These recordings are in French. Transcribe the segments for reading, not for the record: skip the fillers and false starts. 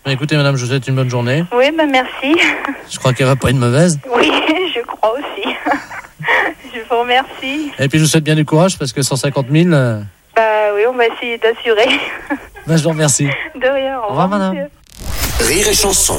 Écoutez, madame, je vous souhaite une bonne journée. Oui, merci. Je crois qu'elle va pas être mauvaise. Oui, je crois aussi. Je vous remercie. Et puis, je vous souhaite bien du courage parce que 150 000... Bah oui, on va essayer d'assurer. je vous remercie. De rien. Au revoir, madame. Monsieur. Rire et chanson.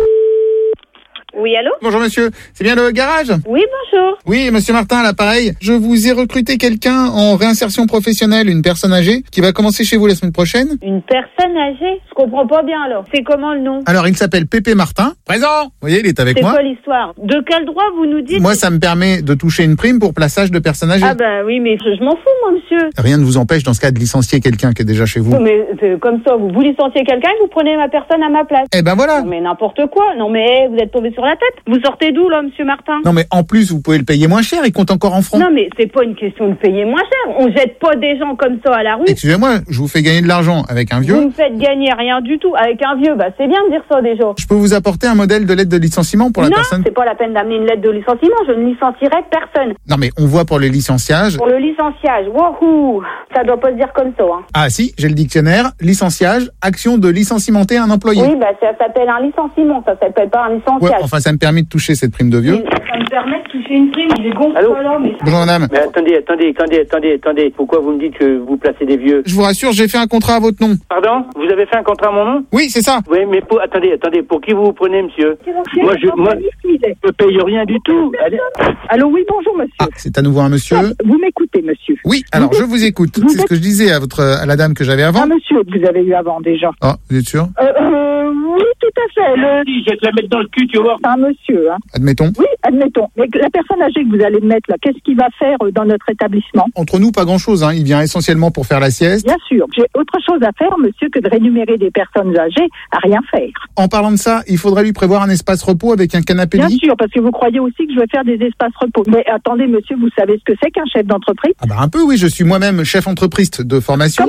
Oui, allô? Bonjour monsieur, c'est bien le garage? Oui, bonjour. Oui, monsieur Martin à l'appareil. Je vous ai recruté quelqu'un en réinsertion professionnelle, une personne âgée, qui va commencer chez vous la semaine prochaine. Une personne âgée? Je comprends pas bien alors. C'est comment le nom? Alors, il s'appelle Pépé Martin. Présent! Vous voyez, il est avec C'est moi. quoi l'histoire? De quel droit vous nous dites? Moi, ça me permet de toucher une prime pour plaçage de personnes âgées. Ah bah oui, mais je m'en fous, moi, monsieur. Rien ne vous empêche dans ce cas de licencier quelqu'un qui est déjà chez vous. Non, mais c'est comme ça, vous licenciez quelqu'un et vous prenez ma personne à ma place. Eh ben voilà. Non, mais n'importe quoi. Non, mais vous êtes tombé sur la tête. Vous sortez d'où, là, monsieur Martin? Non mais en plus, vous pouvez le payer moins cher, il compte encore en francs. Non, mais c'est pas une question de payer moins cher. On jette pas des gens comme ça à la rue. Excusez-moi, je vous fais gagner de l'argent avec un vieux. Vous me faites gagner rien du tout. Avec un vieux, bah c'est bien de dire ça déjà. Je peux vous apporter un modèle de lettre de licenciement pour la Non, personne? c'est pas la peine d'amener une lettre de licenciement. Je ne licencierai personne. Non mais on voit pour le licenciage. Pour le licenciage, wouhou, ça doit pas se dire comme ça. Hein. Ah si, j'ai le dictionnaire. Licenciage, action de licenciementer un employé. Oui, bah ça s'appelle un licenciement, ça s'appelle pas un Ouais, licenciage. enfin ça me permet de toucher cette prime de vieux. Mais ça me permet de toucher une prime, il est gonflé là, mais... Bonjour madame. Mais attendez. Pourquoi vous me dites que vous placez des vieux? Je vous rassure, j'ai fait un contrat à votre nom. Pardon? Vous avez fait un contrat à mon nom? Oui, c'est ça. Oui, mais attendez. Pour qui vous vous prenez, monsieur? Moi, je paye rien du tout. Allez. Allô, oui, bonjour, monsieur. Ah, c'est à nouveau un monsieur. Vous m'écoutez, monsieur? Oui, alors je vous écoute. C'est ce que je disais à la dame que j'avais avant. Un monsieur que vous avez eu avant, déjà. Ah, vous êtes sûr? Oui, tout à fait. Je vais te la mettre dans le cul, tu vas voir. C'est un monsieur, hein. Admettons. Oui, admettons. Mais la personne âgée que vous allez mettre, là, qu'est-ce qu'il va faire dans notre établissement? Entre nous, pas grand-chose. Hein. Il vient essentiellement pour faire la sieste. Bien sûr. J'ai autre chose à faire, monsieur, que de rémunérer des personnes âgées à rien faire. En parlant de ça, il faudrait lui prévoir un espace repos avec un canapé Bien lit. sûr, parce que vous croyez aussi que je vais faire des espaces repos. Mais attendez, monsieur, vous savez ce que c'est qu'un chef d'entreprise? Ah bah un peu, oui. Je suis moi-même chef entreprise de formation.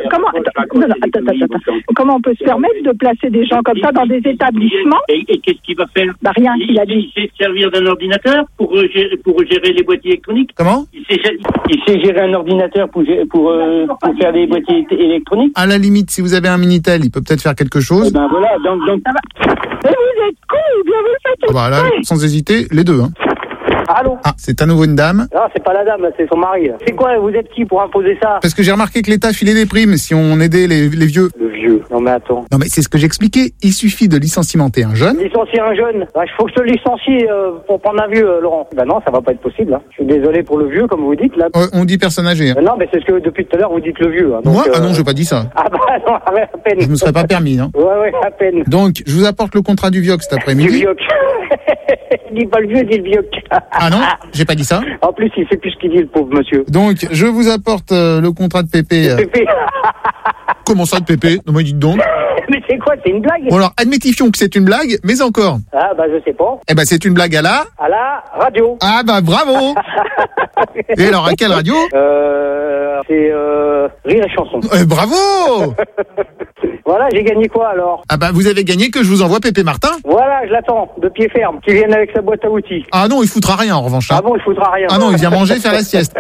Comment on peut se permettre de placer des gens comme ça dans des établissements? Et qu'est-ce qu'il va faire? Bah rien, il a dit. Il sait servir d'un ordinateur pour gérer les boîtiers électroniques? Comment? Il sait gérer un ordinateur pour faire des boîtiers électroniques? À la limite, si vous avez un Minitel, il peut peut-être faire quelque chose. Eh ben voilà, donc... Mais vous êtes con ou bien vous le faites? Ah bah là, sans hésiter, les deux. Hein. Allô? Ah, c'est à nouveau une dame. Non, c'est pas la dame, c'est son mari. C'est quoi, vous êtes qui pour imposer ça? Parce que j'ai remarqué que l'État filait des primes si on aidait les vieux. Le vieux. Non mais attends. Non mais c'est ce que j'expliquais. Il suffit de licenciementer un jeune. Licencier un jeune? Bah, il faut que je te licencie pour prendre un vieux, Laurent. Bah non, ça va pas être possible. Hein. Je suis désolé pour le vieux, comme vous dites là. On dit personne âgée. Hein. Non, mais c'est ce que depuis tout à l'heure vous dites le vieux. Hein, donc, Moi? Ah non, j'ai pas dit ça. Ah bah non, à peine. Je me serais pas permis. Hein. Ouais, à peine. Donc, je vous apporte le contrat du Vioc cet Du après-midi. Vioc. Dis pas le vieux, dis le Vioc. Ah non, j'ai pas dit ça. En plus, il sait plus ce qu'il dit, le pauvre monsieur. Donc, je vous apporte le contrat de Pépé. Pépé. Comment ça de Pépé? Non mais dites donc. Mais c'est quoi, c'est une blague? Bon alors, admettifions que c'est une blague, mais encore. Ah bah je sais pas. Eh ben c'est une blague à la... À la radio. Ah bah bravo. Et alors, à quelle radio? C'est Rire et chanson. Bravo. Voilà, j'ai gagné quoi alors? Ah bah vous avez gagné que je vous envoie Pépé Martin. Voilà, je l'attends, de pied ferme, qu'il vienne avec sa boîte à outils. Ah non, il foutra rien en revanche. Hein. Ah bon, il foutra rien. Ah non, il vient manger, faire la sieste.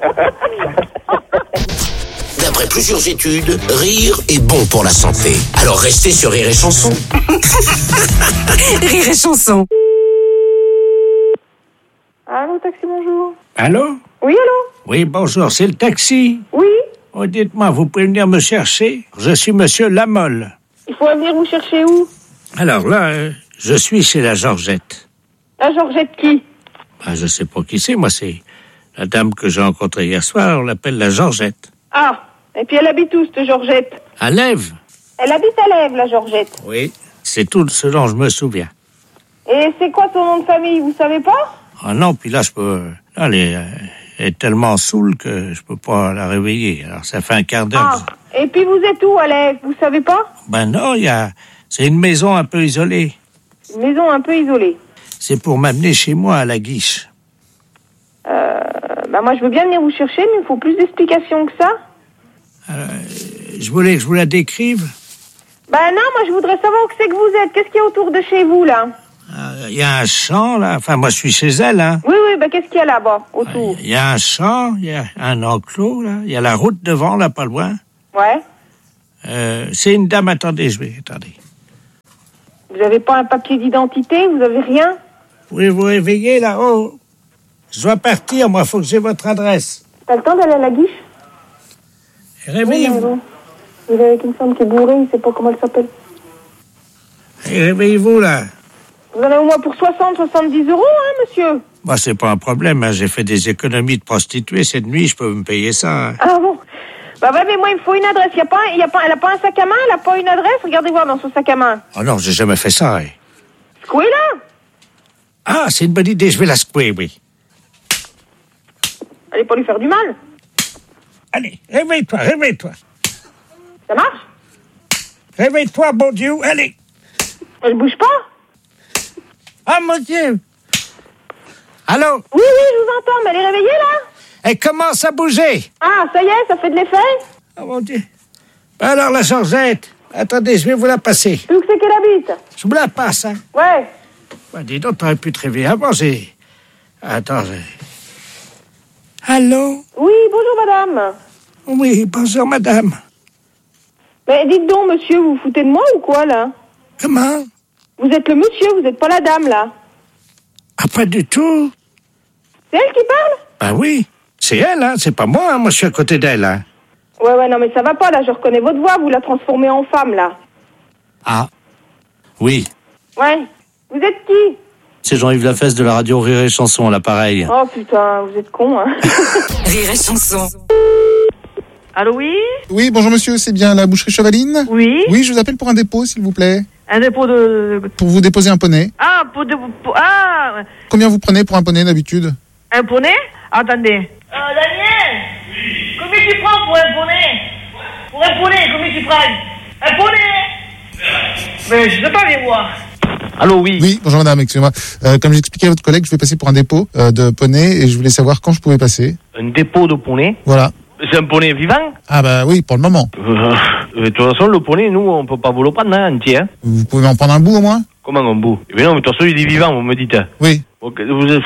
D'après plusieurs études, rire est bon pour la santé. Alors restez sur Rire et chanson. Rire et chanson. Allô, taxi, bonjour. Allô? Oui, allô? Oui, bonjour, c'est le taxi. Oui? Oh, dites-moi, vous pouvez venir me chercher? Je suis monsieur Lamolle. Il faut venir vous chercher où? Alors là, je suis chez la Georgette. La Georgette qui? Ah, je sais pas qui c'est, moi c'est la dame que j'ai rencontrée hier soir, on l'appelle la Georgette. Ah, et puis elle habite où, cette Georgette? À Lèves? Elle habite à Lèves, la Georgette. Oui, c'est tout ce dont je me souviens. Et c'est quoi ton nom de famille, vous savez pas? Ah non, puis là, je peux... Là, elle est tellement saoule que je peux pas la réveiller. Alors, ça fait un quart d'heure. Ah, et puis vous êtes où, à Lèves, vous savez pas? Ben non, c'est une maison un peu isolée. Une maison un peu isolée. C'est pour m'amener chez moi à la Guiche. Bah moi, je veux bien venir vous chercher, mais il faut plus d'explications que ça. Je voulais que je vous la décrive. Bah non, moi, je voudrais savoir où c'est que vous êtes. Qu'est-ce qu'il y a autour de chez vous, là? Il y a un champ, là. Enfin, moi, je suis chez elle, hein. Oui, bah qu'est-ce qu'il y a là-bas, autour? Il y a un champ, il y a un enclos, là. Il y a la route devant, là, pas loin. Ouais. C'est une dame, attendez. Vous avez pas un papier d'identité? Vous avez rien? Pouvez-vous réveiller là-haut? Je dois partir, moi, faut que j'ai votre adresse. T'as le temps d'aller à la guiche? Réveillez-vous. Il est avec une femme qui est bourrée, il sait pas comment elle s'appelle. Réveillez-vous, là. Vous en avez au moins pour 70 euros, hein, monsieur? Moi, c'est pas un problème, hein. J'ai fait des économies de prostituée cette nuit, je peux me payer ça. Hein. Ah bon? Bah ouais, mais moi, il me faut une adresse. Elle a pas un sac à main, elle a pas une adresse? Regardez voir dans son sac à main. Oh non, j'ai jamais fait ça. Hein. Secouez là! Ah, c'est une bonne idée, je vais la secouer, oui. Allez pas lui faire du mal. Allez, réveille-toi, réveille-toi. Ça marche? Réveille-toi, bon Dieu, allez. Elle bouge pas? Ah, mon Dieu. Allô? Oui, je vous entends, mais elle est réveillée, là? Elle commence à bouger. Ah, ça y est, ça fait de l'effet? Oh, mon Dieu. Ben alors, la Georgette, attendez, je vais vous la passer. Où c'est qu'elle habite? Je vous la passe, hein. Ouais. Ben, dis donc, t'aurais pu te réveiller avant, Attends, Allô? Oui, bonjour, madame. Oui, bonjour, madame. Mais dites donc, monsieur, vous vous foutez de moi ou quoi, là? Comment? Vous êtes le monsieur, vous êtes pas la dame, là. Ah, pas du tout. C'est elle qui parle? Ben oui, c'est elle, hein, c'est pas moi, hein. Moi je suis à côté d'elle, hein. Ouais, non, mais ça va pas, là, je reconnais votre voix, vous la transformez en femme, là. Ah. Oui. Ouais. Vous êtes qui? C'est Jean-Yves Lafesse de la radio Rire et Chanson à l'appareil. Oh, putain, vous êtes con, hein. Rire et Chanson. Allô, oui? Oui, bonjour monsieur, c'est bien la boucherie Chevaline? Oui. Oui, je vous appelle pour un dépôt, s'il vous plaît. Un dépôt de... Pour vous déposer un poney. Ah, ah, Combien vous prenez pour un poney d'habitude? un poney? Attendez. Daniel, combien tu prends pour un poney? Pour un poney, combien tu prends? Un poney? Mais je sais pas, viens voir. Allô, oui. Oui, bonjour madame, excusez-moi. Comme j'expliquais à votre collègue, je vais passer pour un dépôt de poney et je voulais savoir quand je pouvais passer. Un dépôt de poney? Voilà. C'est un poney vivant? Ah bah oui, pour le moment. De toute façon, le poney, nous, on peut pas vous le prendre, hein, entier. Hein. Vous pouvez m'en prendre un bout au moins? Comment un bout? Eh bien non, mais de toute façon, il est vivant, vous me dites. Oui. Ok,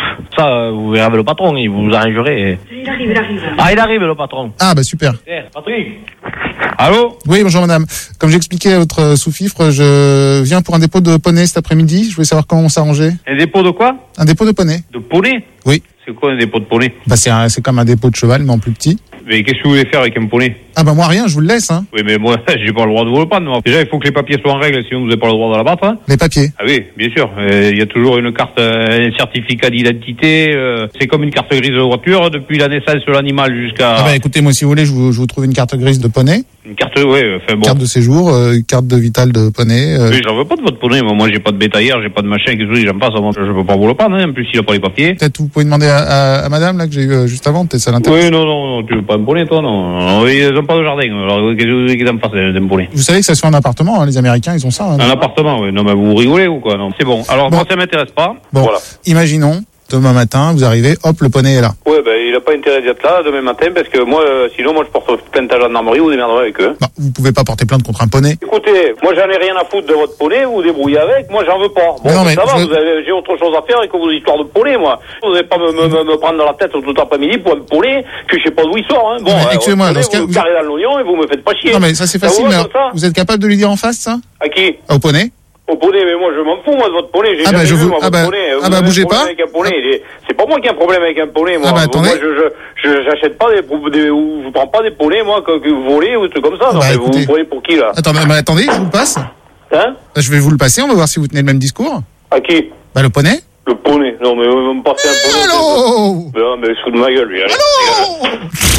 ça, vous verrez avec le patron, il vous arrangerez. Il arrive. Ah, il arrive, le patron. Ah bah super. Patrick. Allô? Oui, bonjour madame. Comme j'expliquais à votre sous-fifre, je viens pour un dépôt de poney cet après-midi. Je voulais savoir comment on s'arrangeait. Un dépôt de quoi? Un dépôt de poney. De poney? Oui. C'est quoi un dépôt de poney? Bah c'est comme un dépôt de cheval, mais en plus petit. Mais qu'est-ce que vous voulez faire avec un poney? Ah bah moi rien, je vous le laisse, hein. Oui, mais moi, j'ai pas le droit de vous le prendre. Moi. Déjà, il faut que les papiers soient en règle, sinon vous n'avez pas le droit de l'abattre. Hein. Les papiers. Ah oui, bien sûr. Il y a toujours une carte, un certificat d'identité. C'est comme une carte grise de voiture, depuis la naissance de l'animal jusqu'à... Ah bah écoutez, moi si vous voulez, je vous trouve une carte grise de poney. Une carte, ouais, enfin bon. Carte de séjour, carte de vitale de poney. Oui, j'en veux pas de votre poney. Moi, j'ai pas de bétaillère, j'ai pas de machin, qu'est-ce que j'aime pas ça. Je peux pas vous le prendre, hein. En plus, il a pas les papiers. Peut-être vous pouvez demander à madame, là, que j'ai eu juste avant, peut-être ça l'intéresse. Oui, non, tu veux pas un poney, toi, non. Ils ont pas de jardin. Alors, qu'est-ce que vous voulez qu'ils en fassent, d'un poney? Vous savez que ça se fait en appartement, hein, les Américains, ils ont ça. Hein, un appartement, oui. Non, mais vous rigolez ou quoi? Non, c'est bon. Alors, moi, ça m'intéresse pas. Bon, voilà. Imaginons, demain matin, vous arrivez, hop, le poney est là. Ouais, ben, il a pas intérêt d'être là demain matin, parce que moi, sinon, je porte plainte à la gendarmerie, vous démerderez avec eux. Bah, vous pouvez pas porter plainte contre un poney. Écoutez, moi, j'en ai rien à foutre de votre poney, vous vous débrouillez avec, moi, j'en veux pas. Bon, non, mais ça va, j'ai autre chose à faire que vos histoires de poney, moi. Vous n'allez pas me prendre dans la tête tout après-midi pour un poney que je sais pas d'où il sort, hein. Bon, excusez-moi, dans ce cas, vous carrez dans l'oignon et vous me faites pas chier. Non, mais ça, c'est facile, mais vous êtes capable de lui dire en face, ça? À qui? Au poney? Au poney, mais moi je m'en fous, moi, de votre poney. J'ai jamais vu, moi, votre poney. Bougez pas. C'est pas moi qui ai un problème avec un poney, moi. Ah bah, attendez. Moi, j'achète pas ou je prends pas des poneys, moi, que vous volez ou des trucs comme ça. Bah, vous vous prenez pour qui, là? Attendez, je vous le passe. Hein? Je vais vous le passer, on va voir si vous tenez le même discours. À qui? Bah, le poney. Le poney. Non, mais vous me passez un poney. Allô? Non, mais sous de ma gueule, lui. Allô?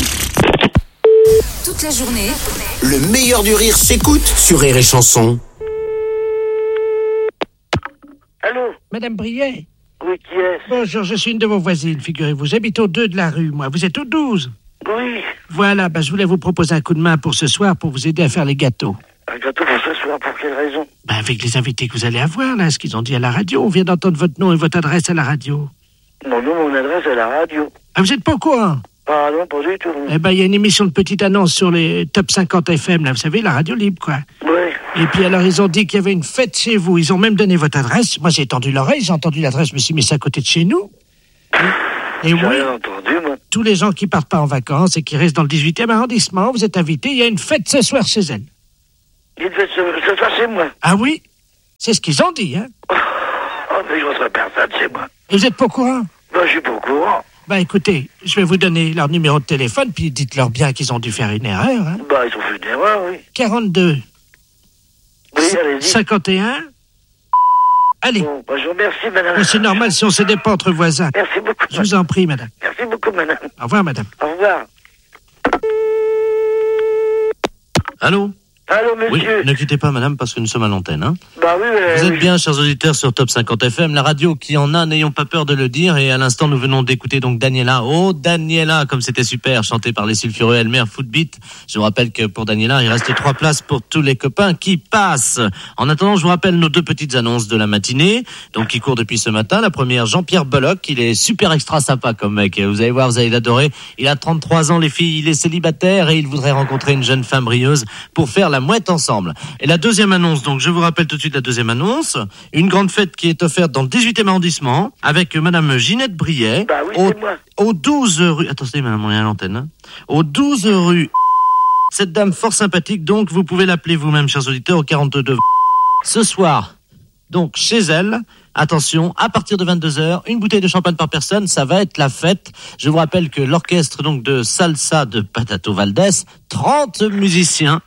Toute la journée. Le meilleur du rire s'écoute sur Rire et Chanson. Allô? Madame Briet? Oui, qui est-ce? Bonjour, je suis une de vos voisines, figurez-vous. J'habite au 2 de la rue, moi. Vous êtes au 12? Oui. Voilà, je voulais vous proposer un coup de main pour ce soir pour vous aider à faire les gâteaux. Un gâteau pour ce soir, pour quelle raison? Avec les invités que vous allez avoir, là, ce qu'ils ont dit à la radio. On vient d'entendre votre nom et votre adresse à la radio. Non, mon adresse à la radio. Ah, vous êtes pas au courant? Ah non, pas du tout. Il y a une émission de petite annonce sur les top 50 FM, là, vous savez, la radio libre, quoi. Oui. Et puis alors, ils ont dit qu'il y avait une fête chez vous. Ils ont même donné votre adresse. Moi, j'ai tendu l'oreille, j'ai entendu l'adresse, je me suis mis ça à côté de chez nous. Et oui, rien entendu, moi. Tous les gens qui partent pas en vacances et qui restent dans le 18e arrondissement, vous êtes invités. Il y a une fête ce soir chez elle. Il y a une fête ce soir chez moi. Ah oui? C'est ce qu'ils ont dit, hein. Oh, mais je reçois personne chez moi. Et vous êtes pas au courant? Ben, je suis pas au courant. Bah écoutez, je vais vous donner leur numéro de téléphone, puis dites-leur bien qu'ils ont dû faire une erreur, hein. Bah, ils ont fait une erreur, oui. 42. Oui, allez-y. 51. Allez. Bon, bah, je vous remercie, madame. Mais c'est normal si on se dépend entre voisins. Merci beaucoup. Je vous en prie, madame. Merci beaucoup, madame. Au revoir, madame. Au revoir. Allô? Allô, Oui, monsieur. ne quittez pas, madame, parce que nous sommes à l'antenne, hein. Bah oui, Vous êtes oui. bien, chers auditeurs, sur Top 50 FM, la radio qui en a, n'ayons pas peur de le dire. Et à l'instant, nous venons d'écouter donc Daniela. Oh, Daniela, comme c'était super, chanté par les Sulfureux Elmer Footbeat. Je vous rappelle que pour Daniela, il reste 3 places pour tous les copains qui passent. En attendant, je vous rappelle nos 2 petites annonces de la matinée, donc qui courent depuis ce matin. La première, Jean-Pierre Bollock, il est super extra sympa comme mec. Vous allez voir, vous allez l'adorer. Il a 33 ans, les filles, il est célibataire et il voudrait rencontrer une jeune femme brilleuse pour faire la mouette ensemble. Et la deuxième annonce, donc je vous rappelle tout de suite la deuxième annonce, une grande fête qui est offerte dans le 18e arrondissement avec madame Ginette Briet, Bah oui, c'est moi. au 12 rue... Attendez madame, on est à l'antenne, hein. Au 12 rue... Cette dame fort sympathique, donc vous pouvez l'appeler vous-même, chers auditeurs, au 42. Ce soir, donc chez elle, attention, à partir de 22h, une bouteille de champagne par personne, ça va être la fête. Je vous rappelle que l'orchestre donc de salsa de Patato Valdés, 30 musiciens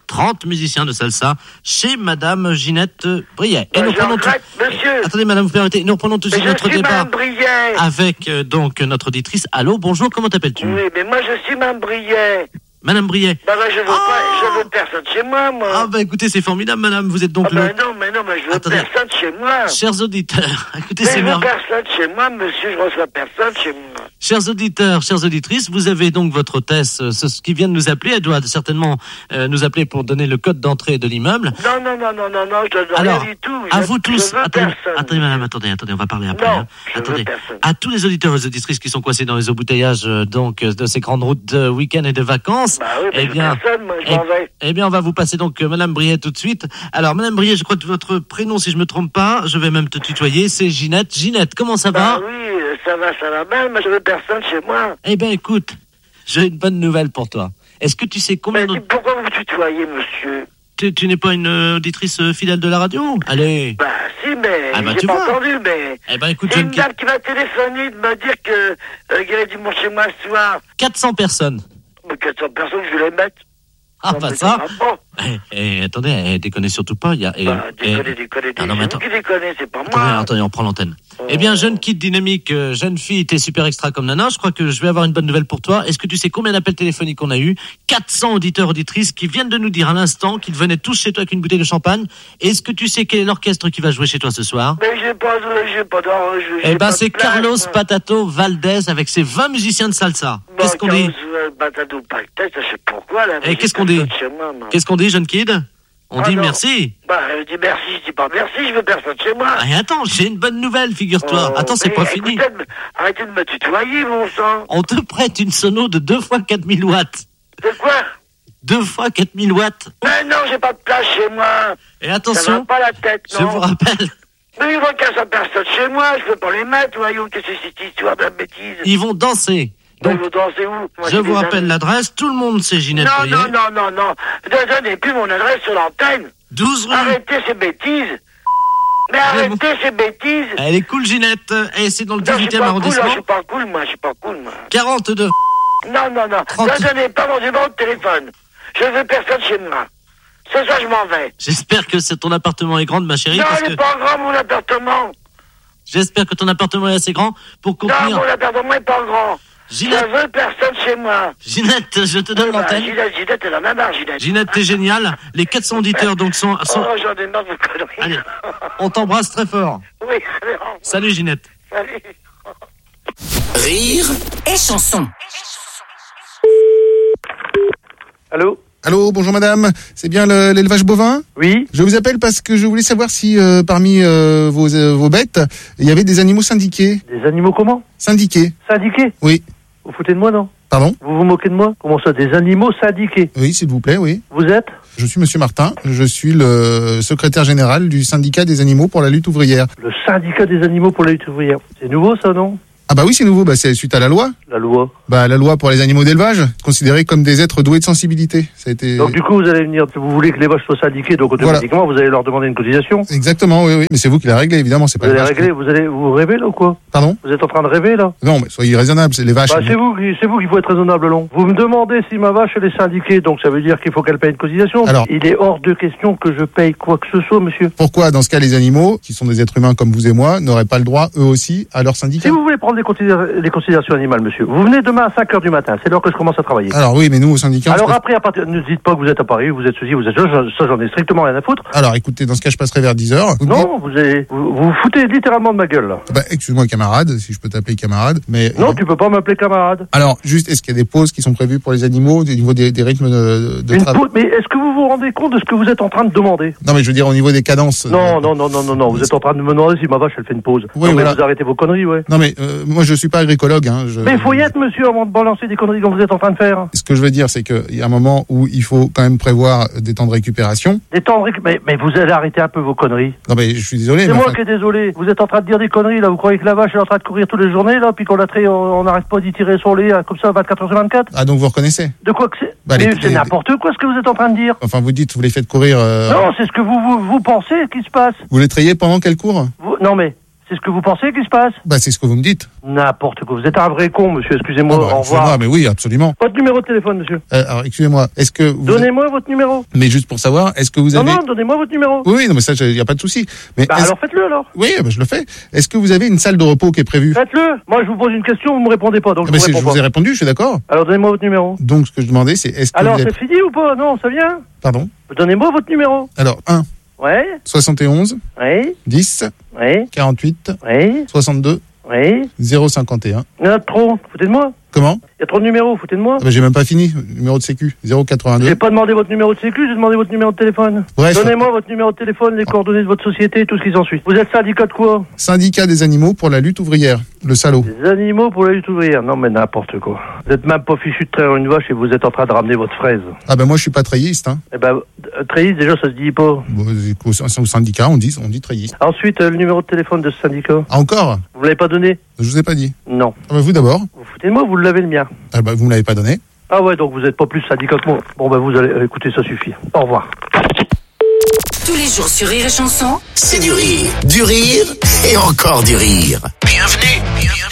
de salsa chez madame Ginette Briet. Et nous reprenons monsieur. Attendez madame, vous permettez, nous reprenons tout de suite notre débat Madame Briet. avec donc notre auditrice. Allô, bonjour, comment t'appelles-tu? Oui, mais moi je suis Madame Briet. Madame Briet. Bah, je veux personne chez moi, moi. Ah, bah, écoutez, c'est formidable, madame. Vous êtes donc non, mais je veux personne chez moi. Chers auditeurs, écoutez, mais c'est je veux merveilleux. personne chez moi, monsieur, je reçois personne chez moi. Chers auditeurs, chères auditrices, vous avez donc votre hôtesse, ce qui vient de nous appeler. Elle doit certainement nous appeler pour donner le code d'entrée de l'immeuble. Non, je donne alors, rien du tout. À vous tous, attendez, madame, attendez, on va parler après. Non, hein. Attendez, à tous les auditeurs et les auditrices qui sont coincés dans les embouteillages donc de ces grandes routes de week-end et de vacances, bah oui, eh bien, moi, je m'en vais. Eh bien, on va vous passer donc madame Briet tout de suite. Alors, madame Briet, je crois que votre prénom, si je me trompe pas, je vais même te tutoyer, c'est Ginette. Ginette, comment ça va? Oui, ça va bien, mais je veux personne chez moi. Eh bien, écoute, j'ai une bonne nouvelle pour toi. Est-ce que tu sais combien de... Pourquoi vous tutoyez, monsieur? Tu n'es pas une auditrice fidèle de la radio? Allez. Bah, si, mais j'ai pas entendu, mais... Eh ben, écoute, c'est une dame qui m'a téléphoné de me dire que qu'il y avait du monde chez moi ce soir. 400 personnes. Mais 400 personnes, je vais les mettre. Ah, bah ça. Attendez, déconnez surtout pas. Déconnez. Ah, non, mais c'est vous qui déconnez, c'est pas moi. Attendez, on prend l'antenne. Eh bien, jeune kid dynamique, jeune fille, t'es super extra comme nana. Je crois que je vais avoir une bonne nouvelle pour toi. Est-ce que tu sais combien d'appels téléphoniques on a eu? 400 auditeurs, auditrices qui viennent de nous dire à l'instant qu'ils venaient tous chez toi avec une bouteille de champagne. Est-ce que tu sais quel est l'orchestre qui va jouer chez toi ce soir? Mais j'ai pas d'or. Eh ben, c'est Carlos Patato Valdés avec ses 20 musiciens de salsa. Qu'est-ce qu'on dit? Patato Valdés, je sais pourquoi, là. Et qu'est-ce qu'on dit? Qu'est-ce qu'on dit, jeune kid? On dit non. merci. Bah, je dis merci, je dis pas merci, je veux personne chez moi. Et attends, j'ai une bonne nouvelle, figure-toi. Attends, c'est pas fini. Arrêtez de me tutoyer, mon sang. On te prête une sono de 2 fois 4000 watts. De quoi? 2 fois 4000 watts. Mais non, j'ai pas de place chez moi. Et attention, ça va pas la tête, non. Je vous rappelle. Mais ils vont 400 personnes chez moi, je peux pas les mettre, voyons, qu'est-ce que c'est cette histoire de bêtise? Ils vont danser. Donc, ils vont danser où? Moi, je vous rappelle l'adresse, tout le monde sait Ginette Briet. Non. Ne donnez plus mon adresse sur l'antenne. 12 rue. Arrêtez ces bêtises. Mais arrêtez ces bêtises. Elle est cool, Ginette. Et c'est dans le 18e arrondissement. Je suis pas cool, moi. 42. Non. Ne donnez pas mon numéro de téléphone. Je veux personne chez moi. C'est ça, je m'en vais. J'espère que ton appartement est grand, ma chérie. Non, il n'est pas grand, mon appartement. J'espère que ton appartement est assez grand pour contenir... Non, mon appartement est pas grand. Ginette. Je veux personne chez moi. Ginette, je te donne l'antenne. Ginette, elle en a marre, Ginette. Ginette, t'es géniale. Les 400 auditeurs donc sont... Oh, j'en ai marre de conneries. Allez, on t'embrasse très fort. Oui, salut, Ginette. Salut. Rire et chanson. Allô, bonjour madame, c'est bien l'élevage bovin? Oui. Je vous appelle parce que je voulais savoir si parmi vos bêtes, il y avait des animaux syndiqués. Des animaux comment? Syndiqués. Syndiqués? Oui. Vous foutez de moi, non? Pardon? Vous vous moquez de moi? Comment ça, des animaux syndiqués? Oui, s'il vous plaît, oui. Vous êtes? Je suis monsieur Martin, je suis le secrétaire général du syndicat des animaux pour la lutte ouvrière. Le syndicat des animaux pour la lutte ouvrière. C'est nouveau ça, non? Ah bah oui, c'est nouveau, c'est suite à la loi. La loi. La loi pour les animaux d'élevage, considérés comme des êtres doués de sensibilité. Ça a été... Donc du coup, vous allez venir, vous voulez que les vaches soient syndiquées, donc automatiquement, vous allez leur demander une cotisation. Exactement, oui. Mais c'est vous qui l'avez réglé, évidemment, c'est pas vous allez régler, vous rêvez là ou quoi? Pardon? Vous êtes en train de rêver là? Non, mais soyez raisonnable, c'est les vaches. C'est vous qui faut être raisonnable, long. Vous me demandez si ma vache elle est syndiquée, donc ça veut dire qu'il faut qu'elle paye une cotisation. Alors, il est hors de question que je paye quoi que ce soit, monsieur. Pourquoi, dans ce cas, les animaux, qui sont des êtres humains comme vous et moi, n'auraient pas le droit, eux aussi, à leur syndicat? Si vous voulez prendre les considérations animales, monsieur, vous venez demain à 5h du matin, c'est l'heure que je commence à travailler. Alors oui, mais nous, au syndicat... Alors après, ne dites pas que vous êtes à Paris, vous êtes ceci, vous êtes ça, j'en ai strictement rien à foutre. Alors écoutez, dans ce cas, je passerai vers 10h. Non, vous foutez littéralement de ma gueule, là. Excuse-moi, camarade, si je peux t'appeler camarade, mais... Non, tu peux pas m'appeler camarade. Alors, juste, est-ce qu'il y a des pauses qui sont prévues pour les animaux, au niveau des rythmes de travail? Mais est-ce que vous vous rendez compte de ce que vous êtes en train de demander? Non, mais je veux dire, au niveau des cadences... Non, vous êtes en train de me demander si ma vache, elle fait une pause. Oui, non, voilà. mais vous arrêtez vos conneries, ouais. Non, mais moi, je suis pas agricologue, hein. Mais il faut y être, monsieur, avant de balancer des conneries comme vous êtes en train de faire. Ce que je veux dire, c'est qu'il y a un moment où il faut quand même prévoir des temps de récupération. Des temps de récupération? Mais vous allez arrêter un peu vos conneries. Non, mais je suis désolé. C'est moi qui est désolé. Vous êtes en train de dire des conneries, là. Vous croyez que la vache est en train de courir toutes les journées, là, puis qu'on la traite, on n'arrête pas d'y tirer son lait, comme ça, 24h sur 24? Ah, donc vous reconnaissez? De quoi que c'est? C'est n'importe quoi ce que vous êtes en train de dire. Enfin, vous dites, vous les faites courir... Non, c'est ce que vous pensez qui se passe. Vous les trayez pendant qu'elles courent? Non, mais... C'est ce que vous pensez qui se passe? C'est ce que vous me dites. N'importe quoi. Vous êtes un vrai con, monsieur. Excusez-moi. Au revoir. Mais oui, absolument. Votre numéro de téléphone, monsieur. Alors, excusez-moi. Est-ce que vous... Donnez-moi votre numéro. Mais juste pour savoir, est-ce que vous avez... Non, donnez-moi votre numéro. Oui, non, mais ça, il n'y a pas de souci. Mais alors faites-le, alors. Oui, je le fais. Est-ce que vous avez une salle de repos qui est prévue? Faites-le. Moi, je vous pose une question, vous me répondez pas, donc je vous ai répondu, je suis d'accord. Alors, donnez-moi votre numéro. Donc, ce que je demandais, c'est est-ce que alors, c'est fini ou pas? Non, ça vient. Pardon? Donnez-moi votre numéro. Alors, 1. Ouais. 71. Oui. 10. Oui. 48. Oui. 62. Oui. 051. Il y en a trop. Foutez de moi. Comment? Il y a trop de numéros, foutez de moi. J'ai même pas fini. Numéro de sécu. 082. J'ai pas demandé votre numéro de sécu, j'ai demandé votre numéro de téléphone. Bref. Donnez-moi votre numéro de téléphone, les coordonnées de votre société, tout ce qui s'ensuit. Vous êtes syndicat de quoi? Syndicat des animaux pour la lutte ouvrière. Le salaud. Des animaux pour la lutte ouvrière. Non mais n'importe quoi. Vous êtes même pas fichu de traire une vache et vous êtes en train de ramener votre fraise. Ah moi je suis pas treilliste, hein. Treilliste déjà ça se dit pas. Au syndicat on dit treilliste. Ensuite le numéro de téléphone de ce syndicat. Ah encore? Vous l'avez pas donné? Je vous ai pas dit. Non. Vous d'abord. Vous foutez de moi, vous l'avez le mien. Vous me l'avez pas donné. Ah ouais, donc vous êtes pas plus syndicat que moi. Bon vous allez écoutez, ça suffit. Au revoir. Tous les jours sur Rire et Chanson, c'est du rire et encore du rire. Bienvenue.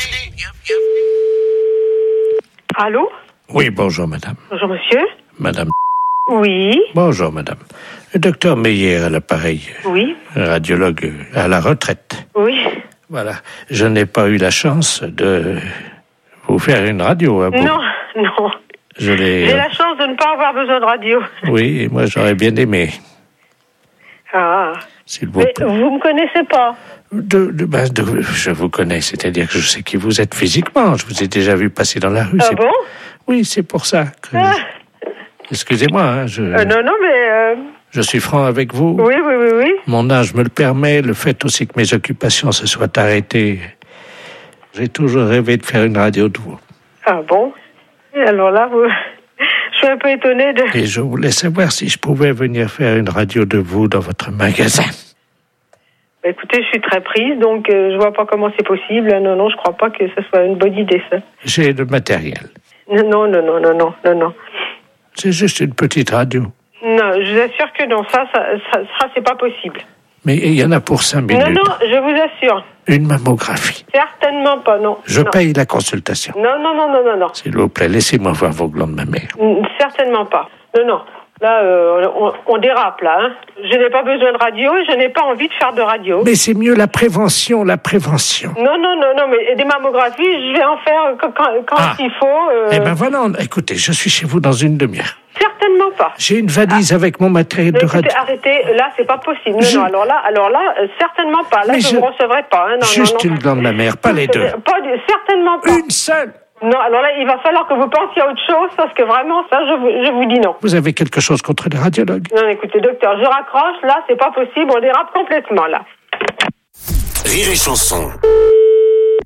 Allô? Oui, bonjour madame. Bonjour monsieur. Madame. Oui. Bonjour madame. Le docteur Meyer à l'appareil. Oui. Radiologue à la retraite. Oui. Voilà. Je n'ai pas eu la chance de vous faire une radio à vous. Non. J'ai la chance de ne pas avoir besoin de radio. Oui, moi j'aurais bien aimé. Ah. S'il vous plaît. Mais vous me connaissez pas? Je vous connais, c'est-à-dire que je sais qui vous êtes physiquement. Je vous ai déjà vu passer dans la rue. Ah bon? Oui, c'est pour ça que... Excusez-moi, hein, non, mais... Je suis franc avec vous. Oui. Mon âge me le permet, le fait aussi que mes occupations se soient arrêtées. J'ai toujours rêvé de faire une radio de vous. Ah bon? Et alors là, je suis un peu étonnée de... Et je voulais savoir si je pouvais venir faire une radio de vous dans votre magasin. Écoutez, je suis très prise, donc je vois pas comment c'est possible. Non, je crois pas que ce soit une bonne idée, ça. J'ai le matériel. Non. C'est juste une petite radio. Non, je vous assure que non, ça c'est pas possible. Mais il y en a pour 5 minutes. Non, je vous assure. Une mammographie. Certainement pas, non. Je paye la consultation. Non. S'il vous plaît, laissez-moi voir vos glandes mammaires. Certainement pas. Non. Là, on dérape, là. Hein. Je n'ai pas besoin de radio et je n'ai pas envie de faire de radio. Mais c'est mieux la prévention. Non, mais des mammographies, je vais en faire quand il faut. Eh ben voilà, écoutez, je suis chez vous dans une demi-heure. Certainement pas. J'ai une valise avec mon matériel de radio. Arrêtez, là, c'est pas possible. Non, alors là, certainement pas. Là, je ne vous recevrai pas. Hein. Juste une glande mammaire, pas les deux. Certainement pas. Une seule. Non, alors là, il va falloir que vous pensiez à autre chose, parce que vraiment, ça, je vous dis non. Vous avez quelque chose contre les radiologues? Non, écoutez, docteur, je raccroche, là, c'est pas possible, on dérape complètement, là. Rire et Chanson.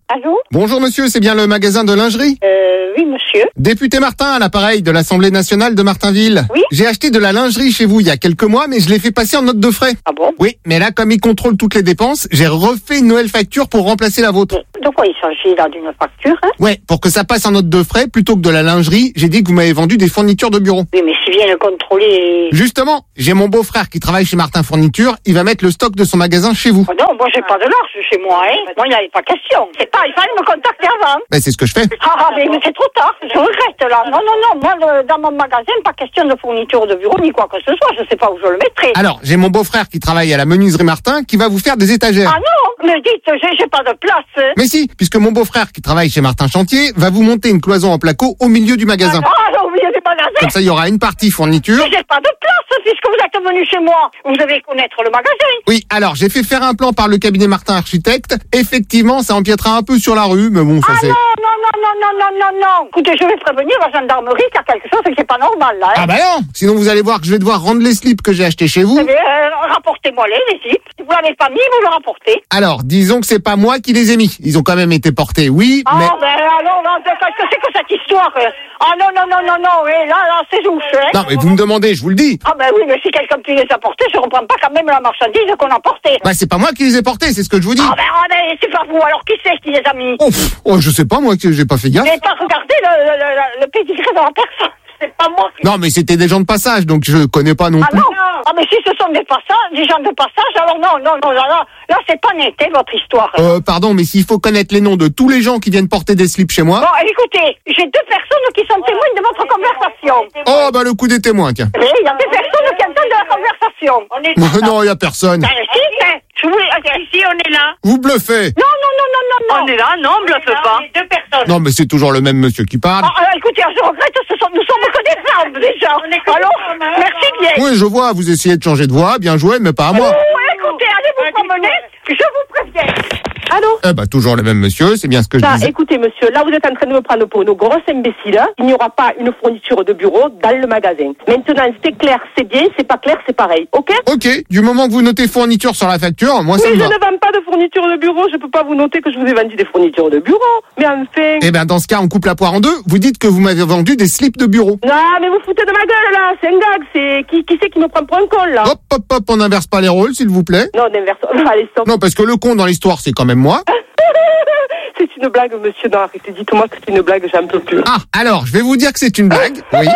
Allô? Bonjour monsieur, c'est bien le magasin de lingerie? Oui, monsieur. Député Martin à l'appareil de l'Assemblée nationale de Martinville. Oui. J'ai acheté de la lingerie chez vous il y a quelques mois, mais je l'ai fait passer en note de frais. Ah bon? Oui, mais là, comme ils contrôlent toutes les dépenses, j'ai refait une nouvelle facture pour remplacer la vôtre. De quoi il s'agit là, d'une facture, hein? Ouais, pour que ça passe en note de frais, plutôt que de la lingerie, j'ai dit que vous m'avez vendu des fournitures de bureau. Oui, mais s'il vient le contrôler... Justement, j'ai mon beau-frère qui travaille chez Martin Fourniture, il va mettre le stock de son magasin chez vous. Oh non, moi j'ai pas de l'arche chez moi, hein. Moi, il n'y avait pas question. C'est pas, il fallait me contacter avant. Ben, c'est ce que je fais. Ah, mais c'est trop tard. Je regrette, là. Non. Moi, dans mon magasin, pas question de fourniture de bureau, ni quoi que ce soit. Je sais pas où je le mettrai. Alors, j'ai mon beau-frère qui travaille à la menuiserie Martin, qui va vous faire des étagères. Ah non, mais dites, j'ai pas de place. Mais si, puisque mon beau-frère qui travaille chez Martin Chantier va vous monter une cloison en placo au milieu du magasin. Ah, au milieu du magasin. Comme ça, il y aura une partie fourniture. Mais j'ai pas de place, puisque vous êtes venu chez moi. Vous devez connaître le magasin. Oui, alors, j'ai fait faire un plan par le cabinet Martin Architecte. Effectivement, ça empiétera un peu sur la rue, mais bon, ça c'est... Non. Écoutez, je vais prévenir la gendarmerie qu'il y a quelque chose qui est pas normal, là, hein. Ah bah non, sinon vous allez voir que je vais devoir rendre les slips que j'ai achetés chez vous. Eh bien, rapportez-moi les slips. Si vous l'avez pas mis, vous le rapportez. Alors, disons que c'est pas moi qui les ai mis. Ils ont quand même été portés, oui, mais... Ah, ben alors, qu'est-ce que c'est que cette histoire? Ah non, et là, c'est louche, hein. Non, mais vous me demandez, je vous le dis. Ah ben oui, mais si quelqu'un qui les a portés, je reprends pas quand même la marchandise qu'on a portée. Bah, c'est pas moi qui les ai portés, c'est ce que je vous dis. Ah ben, c'est pas vous, alors qui c'est qui les a mis? Oh, je sais pas, moi, que j'ai pas fait gaffe. Vous n'avez pas regardé le pédigré de la personne? C'est pas moi qui... Non, mais c'était des gens de passage, donc je connais pas non plus. Ah mais si ce sont des gens de passage, alors non, là c'est pas net, hein, votre histoire. Pardon, mais s'il faut connaître les noms de tous les gens qui viennent porter des slips chez moi... Bon, écoutez, j'ai 2 personnes qui sont témoins de votre conversation. Oh, bah le coup des témoins, tiens. Oui, il y a 2 personnes qui entendent de la conversation. Non, il y a personne. Ici, on est là. Vous bluffez. Non. On est là, non, on bluffe pas. 2 personnes. Non, mais c'est toujours le même monsieur qui parle. Écoutez, je regrette, nous sommes que des femmes, déjà. Alors, merci bien. Oui, je vois, vous essayez de changer de voix, bien joué, mais pas à moi. Écoutez, allez vous promener, je vous préviens. Allô? Eh bah, toujours le même monsieur, c'est bien ce que je disais. Écoutez, monsieur, là, vous êtes en train de me prendre pour une grosse imbécile. Il n'y aura pas une fourniture de bureau dans le magasin. Maintenant, c'est clair, c'est bien, c'est pas clair, c'est pareil, ok? Ok, du moment que vous notez fourniture sur la facture, moi ça me va. Mais je ne vends pas de fourniture de bureau, je peux pas vous noter que je vous ai vendu des fournitures de bureau. Mais enfin... Eh ben, dans ce cas, on coupe la poire en deux. Vous dites que vous m'avez vendu des slips de bureau. Non, mais vous foutez de ma gueule, là. C'est un gag, c'est... Qui c'est qui me prend pour un con, là? Hop, on n'inverse pas les rôles, s'il vous plaît. Non, n'inverse... Allez, stop. Non, parce que le con dans l'histoire, c'est quand même moi. C'est une blague, monsieur. Non, arrêtez, dites-moi que c'est une blague, j'en peux plus. Ah, alors, je vais vous dire que c'est une blague, oui.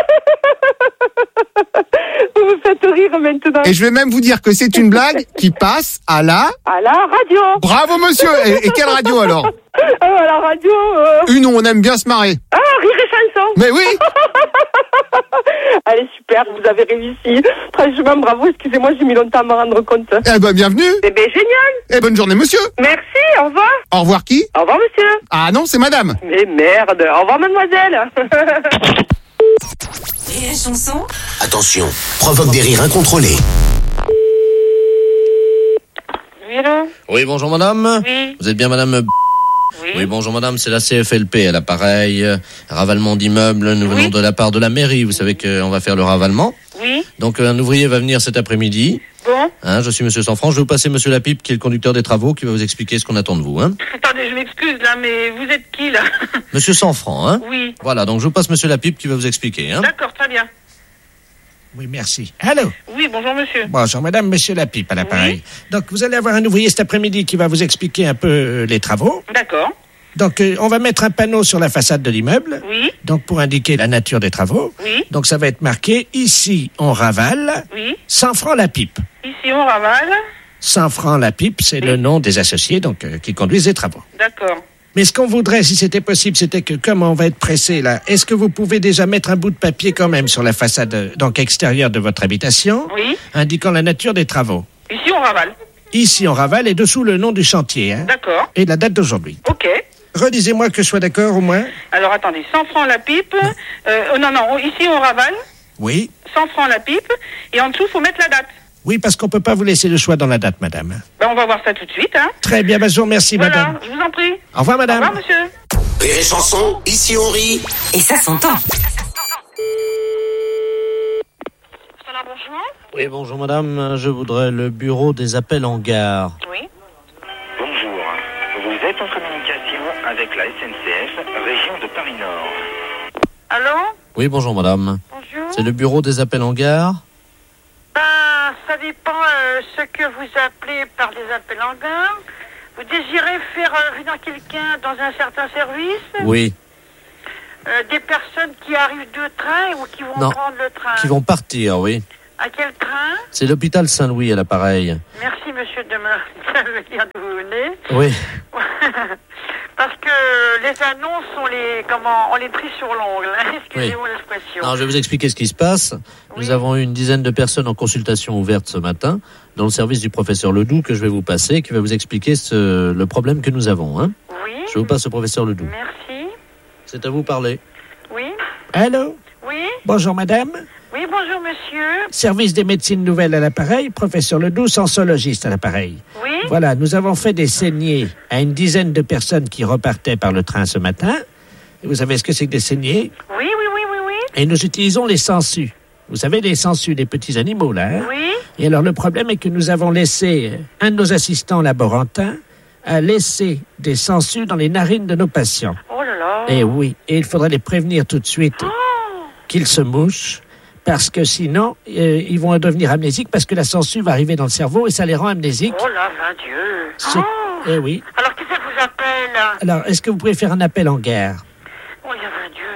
Vous me faites rire maintenant. Et je vais même vous dire que c'est une blague qui passe à la... À la radio. Bravo, monsieur. Et quelle radio, alors? À la radio... Une où on aime bien se marrer. Ah, Rire et Chanson. Mais oui. Allez, super, vous avez réussi. Franchement, bravo, excusez-moi, j'ai mis longtemps à me rendre compte. Eh ben, bienvenue. Eh ben, génial. Et bonne journée, monsieur. Merci, au revoir. Au revoir qui? Au revoir, monsieur. Ah non, c'est madame. Mais merde, au revoir, mademoiselle. Et la chanson? Attention, provoque des rires incontrôlés. Oui, allô? Oui, bonjour madame. Oui. Vous êtes bien madame... Oui, bonjour madame, c'est la CFLP à l'appareil, ravalement d'immeubles, nous venons de la part de la mairie, vous savez qu'on va faire le ravalement. Oui. Donc un ouvrier va venir cet après-midi. Bon. Je suis monsieur Sanfranc, je vais vous passer monsieur Lapipe qui est le conducteur des travaux qui va vous expliquer ce qu'on attend de vous. Attendez, je m'excuse là, mais vous êtes qui là? Monsieur Sanfranc, Oui. Voilà, donc je vous passe monsieur Lapipe qui va vous expliquer. D'accord, très bien. Oui, merci. Allô? Oui, bonjour monsieur. Bonjour madame, monsieur Lapipe à l'appareil. Donc vous allez avoir un ouvrier cet après-midi qui va vous expliquer un peu les travaux. D'accord. Donc on va mettre un panneau sur la façade de l'immeuble. Oui. Donc pour indiquer la nature des travaux. Oui. Donc ça va être marqué ici on ravale. Oui. 100 francs la pipe. Ici on ravale. 100 francs la pipe, c'est le nom des associés donc qui conduisent les travaux. D'accord. Mais ce qu'on voudrait, si c'était possible, c'était que, comme on va être pressé là, est-ce que vous pouvez déjà mettre un bout de papier quand même sur la façade donc extérieure de votre habitation, indiquant la nature des travaux? Ici on ravale. Ici on ravale et dessous le nom du chantier. D'accord. Et la date d'aujourd'hui. Ok. Redisez-moi que je sois d'accord au moins. Alors attendez, 100 francs la pipe. Non, ici on ravale. Oui. 100 francs la pipe. Et en dessous, faut mettre la date. Oui, parce qu'on peut pas vous laisser le choix dans la date, madame. On va voir ça tout de suite. Très bien, je vous remercie, madame. Je vous en prie. Au revoir, madame. Au revoir, monsieur. Rire et chanson, ici on rit. Et ça s'entend. Bonjour. Oui, bonjour madame, je voudrais le bureau des appels en gare. Oui. Bonjour. Vous êtes en communication avec la SNCF, région de Paris-Nord. Allô? Oui, bonjour madame. Bonjour. C'est le bureau des appels en gare? Ben, ça dépend ce que vous appelez par des appels en gare. Vous désirez faire venir quelqu'un dans un certain service? Oui. Des personnes qui arrivent de train ou qui vont prendre le train? Qui vont partir, oui. À quel train? C'est l'hôpital Saint-Louis à l'appareil. Merci monsieur de me dire d'où vous venez. Oui. Parce que les annonces, on les trie sur l'ongle. Excusez-moi l'expression. Alors, je vais vous expliquer ce qui se passe. Oui. Nous avons eu une dizaine de personnes en consultation ouverte ce matin dans le service du professeur Ledoux que je vais vous passer, qui va vous expliquer le problème que nous avons. Hein. Oui. Je vous passe au professeur Ledoux. Merci. C'est à vous parler. Oui. Allô? Oui. Bonjour madame. Oui, bonjour monsieur. Service des médecines nouvelles à l'appareil, professeur Ledoux, sensologiste à l'appareil. Oui. Voilà, nous avons fait des saignées à une dizaine de personnes qui repartaient par le train ce matin. Et vous savez ce que c'est que des saignées? Oui. Et nous utilisons les sangsues. Vous savez, les sangsues des petits animaux, là. Hein? Oui. Et alors, le problème est que nous avons laissé un de nos assistants laborantins a laissé des sangsues dans les narines de nos patients. Oh là là. Et oui, et il faudrait les prévenir tout de suite qu'ils se mouchent. Parce que sinon, ils vont devenir amnésiques parce que la sangsue va arriver dans le cerveau et ça les rend amnésiques. Oh là, mon Dieu. Eh oui. Alors, qui ça vous appelle? Alors, est-ce que vous pouvez faire un appel en gare? Oh, mon Dieu.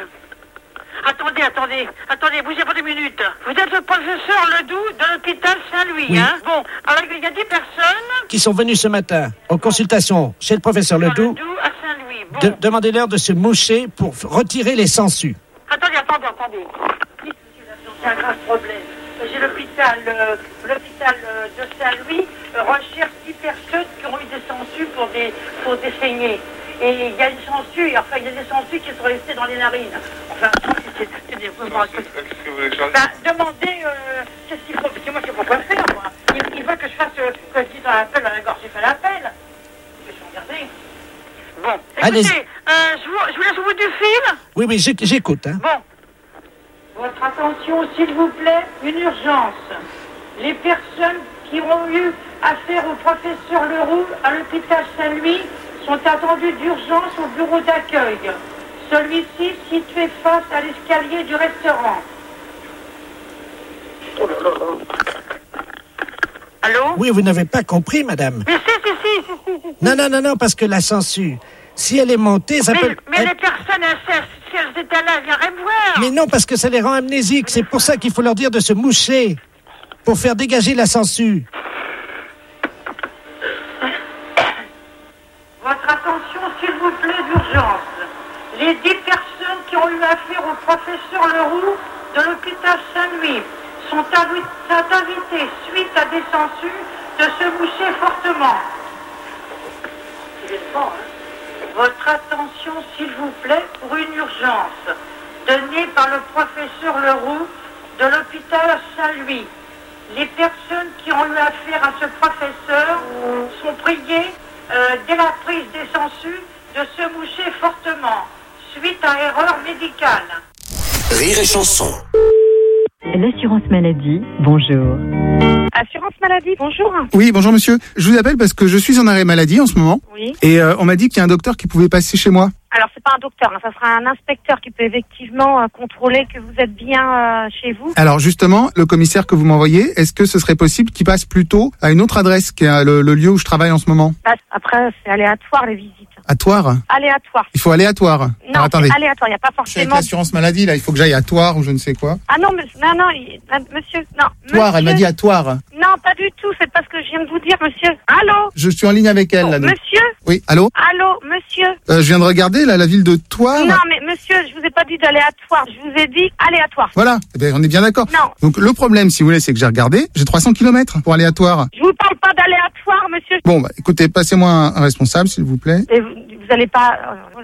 Attendez, bougez pas 2 minutes. Vous êtes le professeur Ledoux de l'hôpital Saint-Louis, oui. Hein? Bon, alors il y a 10 personnes qui sont venues ce matin en consultation chez le professeur Ledoux. À Saint-Louis. Bon. Demandez-leur de se moucher pour retirer les sangsues. Attendez. C'est un grave problème. J'ai l'hôpital de Saint-Louis recherche 10 personnes qui ont eu des sangsues pour des saignées. Et il y a des sangsues, qui sont restées dans les narines. Enfin, c'est des rumeurs. Qu'est-ce que vous voulez changer? Demandez qu'est-ce qu'il faut, parce que moi je sais pas quoi faire, moi. Il veut que je fasse, que je dise un appel à la gorge, j'ai fait l'appel. Je vais regarder. Bon, écoutez, je vous laisse au bout du fil. Oui, j'écoute. Hein. Bon. Votre attention, s'il vous plaît, une urgence. Les personnes qui ont eu affaire au professeur Leroux à l'hôpital Saint-Louis sont attendues d'urgence au bureau d'accueil. Celui-ci situé face à l'escalier du restaurant. Allô? Oui, vous n'avez pas compris, madame. Mais si. Non, parce que la sangsue, si elle est montée, ça peut... Mais les personnes, si elles étaient là, elles viendraient me voir. Mais non, parce que ça les rend amnésiques. C'est pour ça qu'il faut leur dire de se moucher, pour faire dégager la sangsue. Votre attention, s'il vous plaît, d'urgence. Les 10 personnes qui ont eu affaire au professeur Leroux de l'hôpital Saint-Louis sont invitées, suite à des sangsues, de se moucher fortement. Votre attention, s'il vous plaît, pour une urgence donnée par le professeur Leroux de l'hôpital Saint-Louis. Les personnes qui ont eu affaire à ce professeur sont priées, dès la prise des sangsues, de se moucher fortement, suite à erreur médicale. Rire et chanson. L'assurance maladie, bonjour. Assurance maladie, bonjour. Oui, bonjour monsieur. Je vous appelle parce que je suis en arrêt maladie en ce moment. Oui. Et on m'a dit qu'il y a un docteur qui pouvait passer chez moi. Alors, c'est pas un docteur, ça sera un inspecteur qui peut effectivement contrôler que vous êtes bien chez vous. Alors justement, le commissaire que vous m'envoyez, est-ce que ce serait possible qu'il passe plutôt à une autre adresse qui est le lieu où je travaille en ce moment? Après, c'est aléatoire les visites. Aléatoire? Aléatoire. Il faut aléatoire. Non, alors, attendez. c'est aléatoire, il n'y a pas Je suis avec forcément... l'assurance maladie, là, il faut que j'aille à Toire ou je ne sais quoi. Ah non, monsieur, non. Toire, elle m'a dit à Toire. Non, pas du tout, c'est parce que je viens de vous dire, monsieur. Allô? Je suis en ligne avec elle, là. Donc. Monsieur? Oui, allô? Allô, monsieur? Je viens de regarder, là, la ville de Toire. Non, mais monsieur, je vous ai pas dit d'aléatoire, je vous ai dit aléatoire. Voilà, eh bien, on est bien d'accord. Non. Donc le problème, si vous voulez, c'est que j'ai regardé, j'ai 300 km pour aléatoire. Je vous parle pas d'aléatoire, monsieur. Bon, écoutez, passez-moi un responsable, s'il vous plaît. Et vous allez pas... Oh là là.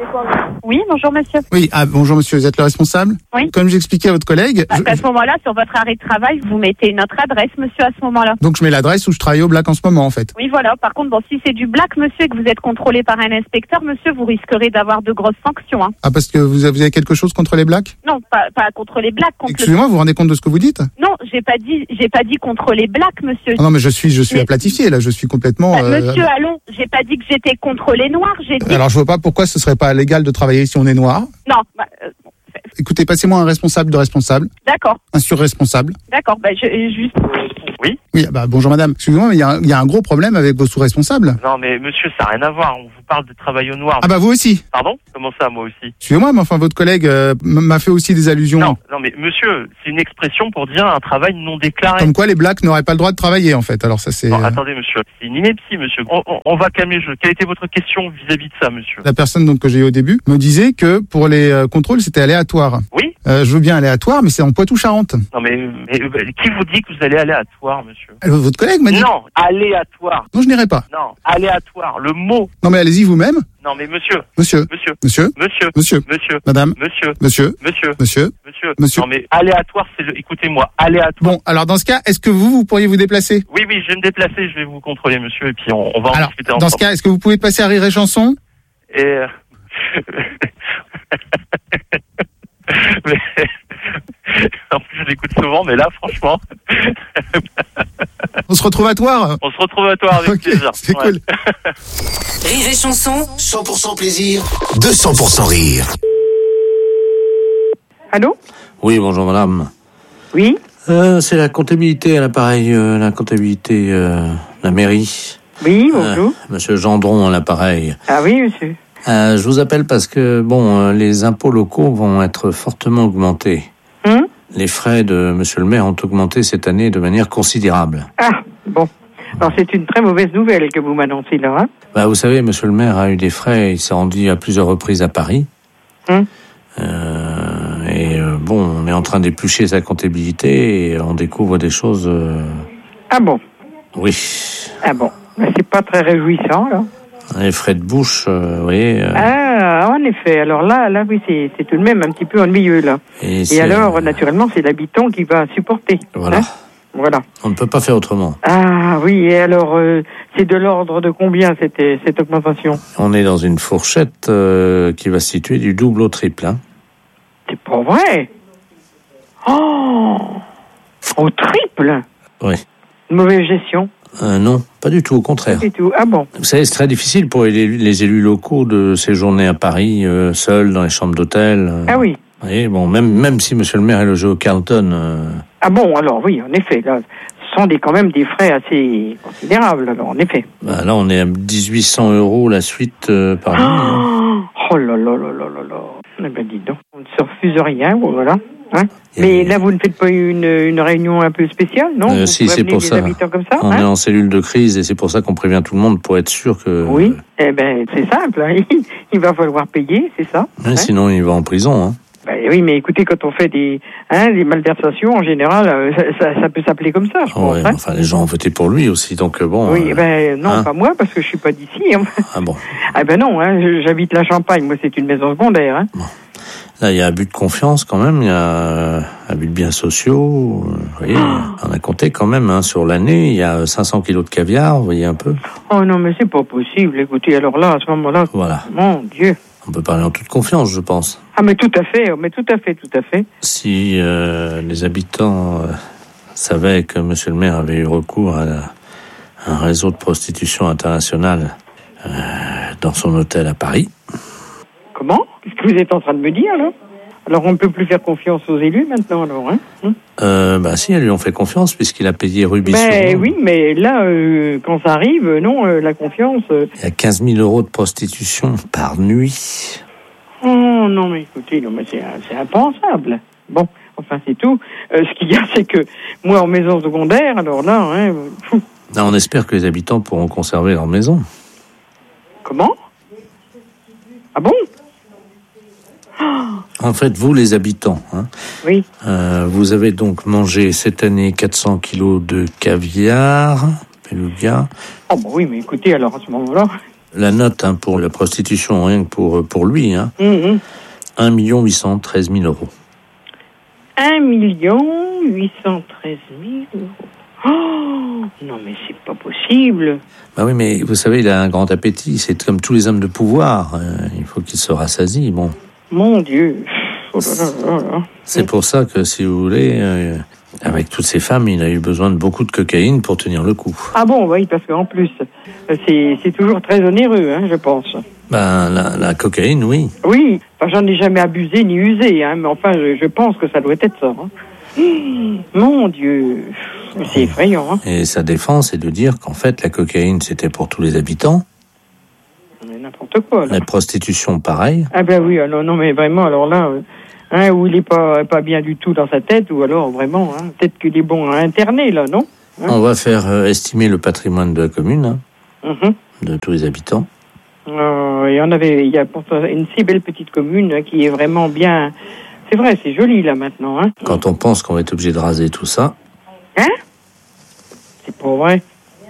Oui, bonjour monsieur. Oui, bonjour monsieur, vous êtes le responsable? Oui. Comme j'expliquais à votre collègue... À ce moment-là, sur votre arrêt de travail, vous mettez notre adresse, monsieur, à ce moment-là. Donc je mets l'adresse où je travaille au Black en ce moment, en fait. Oui, voilà. Par contre, bon, si c'est du Black, monsieur, et que vous êtes contrôlé par un inspecteur, monsieur, vous risquerez d'avoir de grosses sanctions. Hein. Ah, parce que vous avez quelque chose contre les Blacks? Non, pas contre les Blacks. Excusez-moi, vous vous rendez compte de ce que vous dites? Non, j'ai pas dit contre les Blacks, monsieur. Ah non, mais je suis aplatifié, là, je suis complètement... Monsieur, allons, j'ai pas dit que j'étais contre les Noirs, j'ai dit... Alors je vois pas pourquoi ce serait pas légal de travailler si on est noir. Non, Écoutez, passez-moi un responsable de responsable. D'accord. Un surresponsable. D'accord, juste... Oui. Oui, bonjour madame. Excusez-moi, mais il y a un gros problème avec vos sous-responsables. Non, mais monsieur, ça n'a rien à voir. On vous parle de travail au noir. Ah vous aussi. Pardon? Comment ça, moi aussi? Excusez-moi, mais enfin, votre collègue m'a fait aussi des allusions. Non, mais monsieur, c'est une expression pour dire un travail non déclaré. Comme quoi les Blacks n'auraient pas le droit de travailler, en fait. Alors ça, c'est... Non, attendez, monsieur. C'est une ineptie, monsieur. On va calmer le jeu. Quelle était votre question vis-à-vis de ça, monsieur? La personne donc, que j'ai eu au début me disait que pour les contrôles, c'était aléatoire. Oui. Je veux bien aléatoire, mais c'est en Poitou-Charentes. Non, mais qui vous dit que vous allez aléatoire, monsieur? Votre collègue m'a dit... Non, aléatoire. Non, je n'irai pas. Non, aléatoire. Le mot. Non, mais allez-y vous-même. Non, mais monsieur. Monsieur. Monsieur. Monsieur. Monsieur. Monsieur. Monsieur. Madame. Monsieur. Monsieur. Monsieur. Monsieur. Monsieur. Monsieur. Non, mais aléatoire, écoutez-moi, aléatoire. Bon, alors dans ce cas, est-ce que vous pourriez vous déplacer? Oui, je vais me déplacer, je vais vous contrôler, monsieur, et puis on va en discuter ensemble. Dans ce cas, est-ce que vous pouvez passer à Rire et Chanson? Et... mais... En plus, je l'écoute souvent, mais là, franchement... On se retrouve à Toire? On se retrouve à Toire avec plaisir. C'est cool. Rire et Chanson. 100% plaisir, 200% rire. Allô? Oui, bonjour madame. Oui. C'est la comptabilité à l'appareil, la comptabilité la mairie. Oui, bonjour. Monsieur Gendron à l'appareil. Ah oui, monsieur. Je vous appelle parce que, les impôts locaux vont être fortement augmentés. Les frais de monsieur le maire ont augmenté cette année de manière considérable. Ah, bon. Alors, c'est une très mauvaise nouvelle que vous m'annoncez là, hein? Vous savez, monsieur le maire a eu des frais, il s'est rendu à plusieurs reprises à Paris. On est en train d'éplucher sa comptabilité et on découvre des choses... Ah bon? Oui. Ah bon. C'est pas très réjouissant, là. Les frais de bouche, vous voyez... Ah, en effet. Alors là, oui, c'est tout de même un petit peu ennuyeux, là. Et alors, naturellement, c'est l'habitant qui va supporter. Voilà. Hein? Voilà. On ne peut pas faire autrement. Ah oui, et alors, c'est de l'ordre de combien cette augmentation? On est dans une fourchette qui va se situer du double au triple. Hein. C'est pas vrai? Oh! Au triple? Oui. Une mauvaise gestion? Non, pas du tout, au contraire. Pas du tout. Ah bon? Vous savez, c'est très difficile pour les élus locaux de séjourner à Paris, seuls, dans les chambres d'hôtel. Ah oui. Vous voyez, même si monsieur le maire est logé au Carlton... Ah bon, alors oui, en effet, là, ce sont quand même des frais assez considérables, alors, en effet. Là, on est à 1800 € la suite par nuit. Oh là là là là là là. Eh ben, dis donc, on ne se refuse rien, voilà. Hein? Mais là, vous ne faites pas une réunion un peu spéciale, non? Si, c'est pour ça. Comme ça. On est en cellule de crise et c'est pour ça qu'on prévient tout le monde pour être sûr que... Oui, eh ben, c'est simple. Hein. Il va falloir payer, c'est ça. Hein? Sinon, il va en prison. Hein. Oui, mais écoutez, quand on fait des malversations, en général, ça peut s'appeler comme ça, je pense. Ouais, enfin, les gens ont voté pour lui aussi, donc bon... Oui, non, pas moi, parce que je suis pas d'ici. Hein. Ah bon? Ah ben non, j'habite la Champagne, moi c'est une maison secondaire. Hein. Bon. Là, il y a abus de confiance quand même, il y a abus de biens sociaux, vous voyez, on a compté quand même, sur l'année, il y a 500 kilos de caviar, vous voyez un peu. Oh non, mais c'est pas possible, écoutez, alors là, à ce moment-là, voilà. Mon Dieu. On peut parler en toute confiance, je pense. Ah, mais tout à fait. Si les habitants savaient que monsieur le maire avait eu recours à un réseau de prostitution internationale dans son hôtel à Paris... Comment? Qu'est-ce que vous êtes en train de me dire, là? Alors, on ne peut plus faire confiance aux élus, maintenant, alors, hein? Si, elles lui ont fait confiance, puisqu'il a payé Rubis. Oui, mais là, quand ça arrive, non, la confiance... Il y a 15 000 € de prostitution par nuit. Oh, non, mais écoutez, non, mais c'est impensable. Bon, enfin, c'est tout. Ce qu'il y a, c'est que, moi, en maison secondaire, alors là, hein... Là, on espère que les habitants pourront conserver leur maison. Comment? Ah bon? En fait, vous, les habitants, oui. Vous avez donc mangé cette année 400 kilos de caviar, beluga. Oh, oui, mais écoutez, alors à ce moment-là, La note pour la prostitution, rien que pour lui, 1 813 000 euros. 1 813 000 euros. Oh, non, mais c'est pas possible. Bah oui, mais vous savez, il a un grand appétit. C'est comme tous les hommes de pouvoir. Il faut qu'il se rassasie, bon. Mon Dieu. Oh là là là là. C'est pour ça que, si vous voulez, avec toutes ces femmes, il a eu besoin de beaucoup de cocaïne pour tenir le coup. Ah bon, oui, parce qu'en plus, c'est toujours très onéreux, je pense. Ben, la cocaïne, oui. Oui, enfin, j'en ai jamais abusé ni usé, mais enfin, je pense que ça doit être ça. Mon Dieu, c'est effrayant. Et sa défense, c'est de dire qu'en fait, la cocaïne, c'était pour tous les habitants. Mais n'importe quoi, là. La prostitution, pareil. Ah ben oui, alors non, mais vraiment, alors là, où il est pas bien du tout dans sa tête, ou alors vraiment, peut-être qu'il est bon à interner, là, non? On va faire estimer le patrimoine de la commune, de tous les habitants. Il y a pourtant une si belle petite commune qui est vraiment bien. C'est vrai, c'est joli là maintenant. Quand on pense qu'on va être obligé de raser tout ça. C'est pas vrai.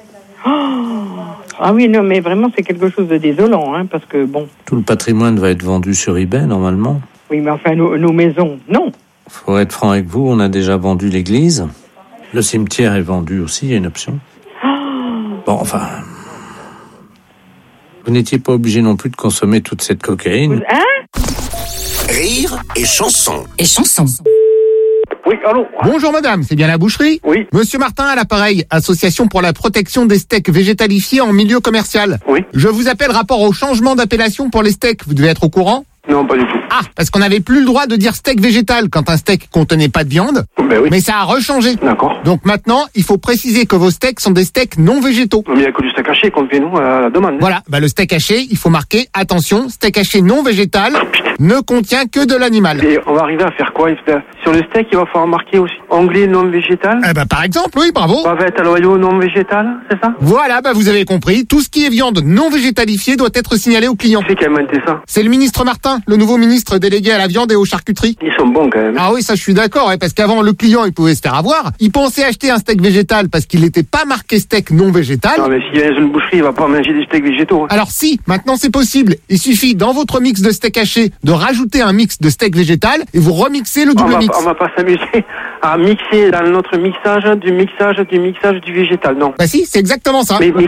Ah oui, non, mais vraiment c'est quelque chose de désolant, parce que bon. Tout le patrimoine va être vendu sur eBay normalement. Oui, mais enfin nos maisons, non. Faut être franc avec vous, on a déjà vendu l'église. Le cimetière est vendu aussi, il y a une option. Bon, enfin. Vous n'étiez pas obligé non plus de consommer toute cette cocaïne. Rire et chanson. Et chanson. Oui, allô. Bonjour madame, c'est bien la boucherie? Oui. Monsieur Martin à l'appareil, Association pour la protection des steaks végétalifiés en milieu commercial. Oui. Je vous appelle rapport au changement d'appellation pour les steaks, vous devez être au courant? Non, pas du tout. Ah, parce qu'on n'avait plus le droit de dire steak végétal quand un steak contenait pas de viande. Ben oui. Mais ça a rechangé. D'accord. Donc maintenant, il faut préciser que vos steaks sont des steaks non végétaux. Mais il n'y a que du steak haché qu'on fait nous à la demande. Voilà, le steak haché, il faut marquer, attention, steak haché non végétal ne contient que de l'animal. Et on va arriver à faire quoi? Sur le steak, il va falloir marquer aussi onglet non végétal. Par exemple, oui, bravo. Bavette à l'oreillot non végétal, c'est ça? Voilà, vous avez compris. Tout ce qui est viande non végétalifiée doit être signalé au client. C'est qui a inventé ça? C'est le ministre Martin, le nouveau ministre délégué à la viande et aux charcuteries. Ils sont bons quand même. Ah oui, ça je suis d'accord, parce qu'avant le client il pouvait se faire avoir. Il pensait acheter un steak végétal parce qu'il n'était pas marqué steak non végétal. Non mais s'il y a une boucherie, il va pas manger des steaks végétaux. Alors si, maintenant c'est possible. Il suffit dans votre mix de steak haché de rajouter un mix de steak végétal et vous remixez le double mix. On va pas s'amuser à mixer dans notre mixage du végétal, non. Bah si, c'est exactement ça. Mais il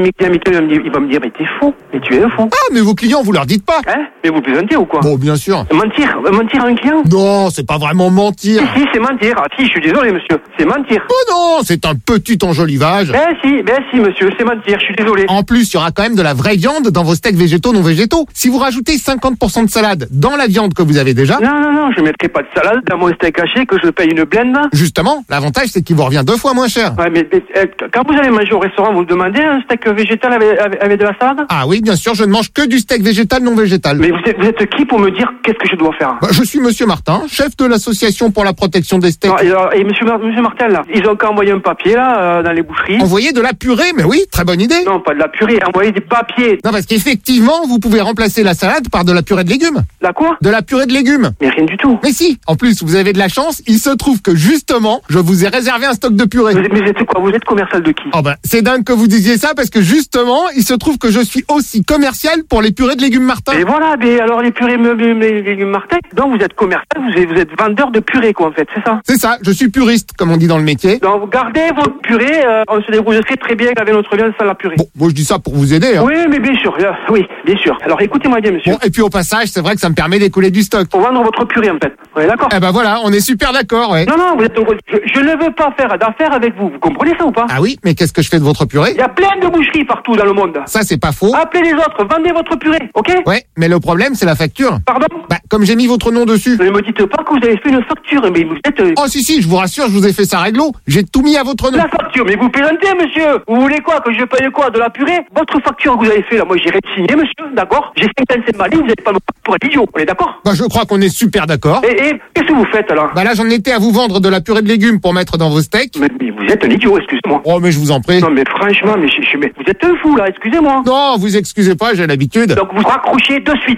va me dire, mais t'es fou, mais tu es un fou. Ah, mais vos clients, vous leur dites pas. Mais vous plaisantez ou quoi? Bon, bien sûr. Mentir à un client? Non, c'est pas vraiment mentir. Si, c'est mentir. Ah si, je suis désolé, monsieur, c'est mentir. Oh non, c'est un petit enjolivage. Ben si, monsieur, c'est mentir, je suis désolé. En plus, il y aura quand même de la vraie viande dans vos steaks végétaux non végétaux. Si vous rajoutez 50% de salade dans la viande que vous avez déjà... Non, je mettrai pas de salade dans mon steak haché que je paye une blende. Justement, l'avantage c'est qu'il vous revient 2 fois moins cher. Ouais, mais quand vous allez manger au restaurant, vous demandez un steak végétal avec de la salade? Ah oui, bien sûr, je ne mange que du steak végétal non végétal. Mais vous êtes qui pour me dire qu'est-ce que je dois faire? Je suis monsieur Martin, chef de l'association pour la protection des steaks. Et monsieur Martin, là, ils ont qu'à envoyer un papier, là, dans les boucheries. Envoyer de la purée, mais oui, très bonne idée. Non, pas de la purée, envoyer des papiers. Non, parce qu'effectivement, vous pouvez remplacer la salade par de la purée de légumes. La quoi? De la purée de légumes. Mais rien du tout. Mais si, en plus, vous avez de la chance, il se trouve que justement, je vous ai réservé un stock de purée. Mais vous êtes quoi? Vous êtes commercial de qui? C'est dingue que vous disiez ça, parce que justement, il se trouve que je suis aussi commercial pour les purées de légumes Martin. Et voilà, mais alors les purées de légumes Martin, donc vous êtes commercial, vous êtes vendeur de purée, quoi, en fait, c'est ça? C'est ça, je suis puriste, comme on dit dans le métier. Donc gardez votre purée, on se débrouille très bien avec notre viande sans la purée. Bon, moi je dis ça pour vous aider. Oui, mais bien sûr, oui, bien sûr. Alors écoutez-moi bien, monsieur. Bon, et puis au passage, c'est vrai que ça me permet d'écouler du stock. Pour vendre votre purée, en fait. Ouais, d'accord. Voilà, on est super d'accord, ouais. Non, je ne veux pas faire d'affaires avec vous. Vous comprenez ça ou pas? Ah oui, mais qu'est-ce que je fais de votre purée? Il y a plein de boucheries partout dans le monde. Ça, c'est pas faux. Appelez les autres, vendez votre purée, ok? Ouais, mais le problème, c'est la facture. Pardon? Comme j'ai mis votre nom dessus. Ne me dites pas que vous avez fait une facture, mais vous êtes... Oh si, je vous rassure, je vous ai fait ça réglo. J'ai tout mis à votre nom. La facture, mais vous plaisantez, monsieur. Vous voulez quoi? Que je paye quoi? De la purée? Votre facture que vous avez fait, là, moi j'irai signer, monsieur, d'accord? J'ai 57 malines, vous n'allez pas me prendre pour un idiot, on est d'accord? Je crois qu'on est super d'accord. Et qu'est-ce que vous faites, alors? Là, j'en étais à vous vendre de la purée de légumes pour mettre dans vos steaks. Mais vous êtes un idiot, excusez-moi. Oh, mais je vous en prie. Non, mais franchement, mais vous êtes un fou, là, excusez-moi. Non, vous excusez pas, j'ai l'habitude. Donc vous raccrochez de suite.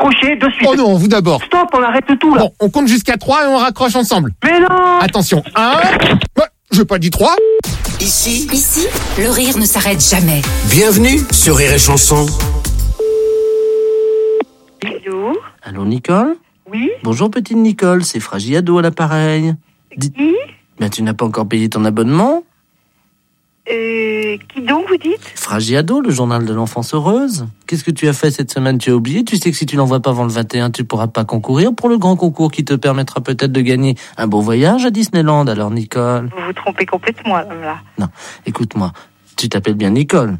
Oh non, vous d'abord. Stop, on arrête tout, là. Bon, on compte jusqu'à 3 et on raccroche ensemble. Mais non. Attention, 1... j'ai pas dit 3. Ici, le rire ne s'arrête jamais. Bienvenue sur Rire et Chanson. Allô, Nicole? Oui. Bonjour, petite Nicole, c'est Fragiado à l'appareil. Qui? Ben, tu n'as pas encore payé ton abonnement? Qui donc, vous dites? Fragiado, le journal de l'enfance heureuse. Qu'est-ce que tu as fait cette semaine? Tu as oublié? Tu sais que si tu l'envoies pas avant le 21, tu pourras pas concourir pour le grand concours qui te permettra peut-être de gagner un beau voyage à Disneyland. Alors, Nicole? Vous vous trompez complètement, là. Non, écoute-moi. Tu t'appelles bien Nicole?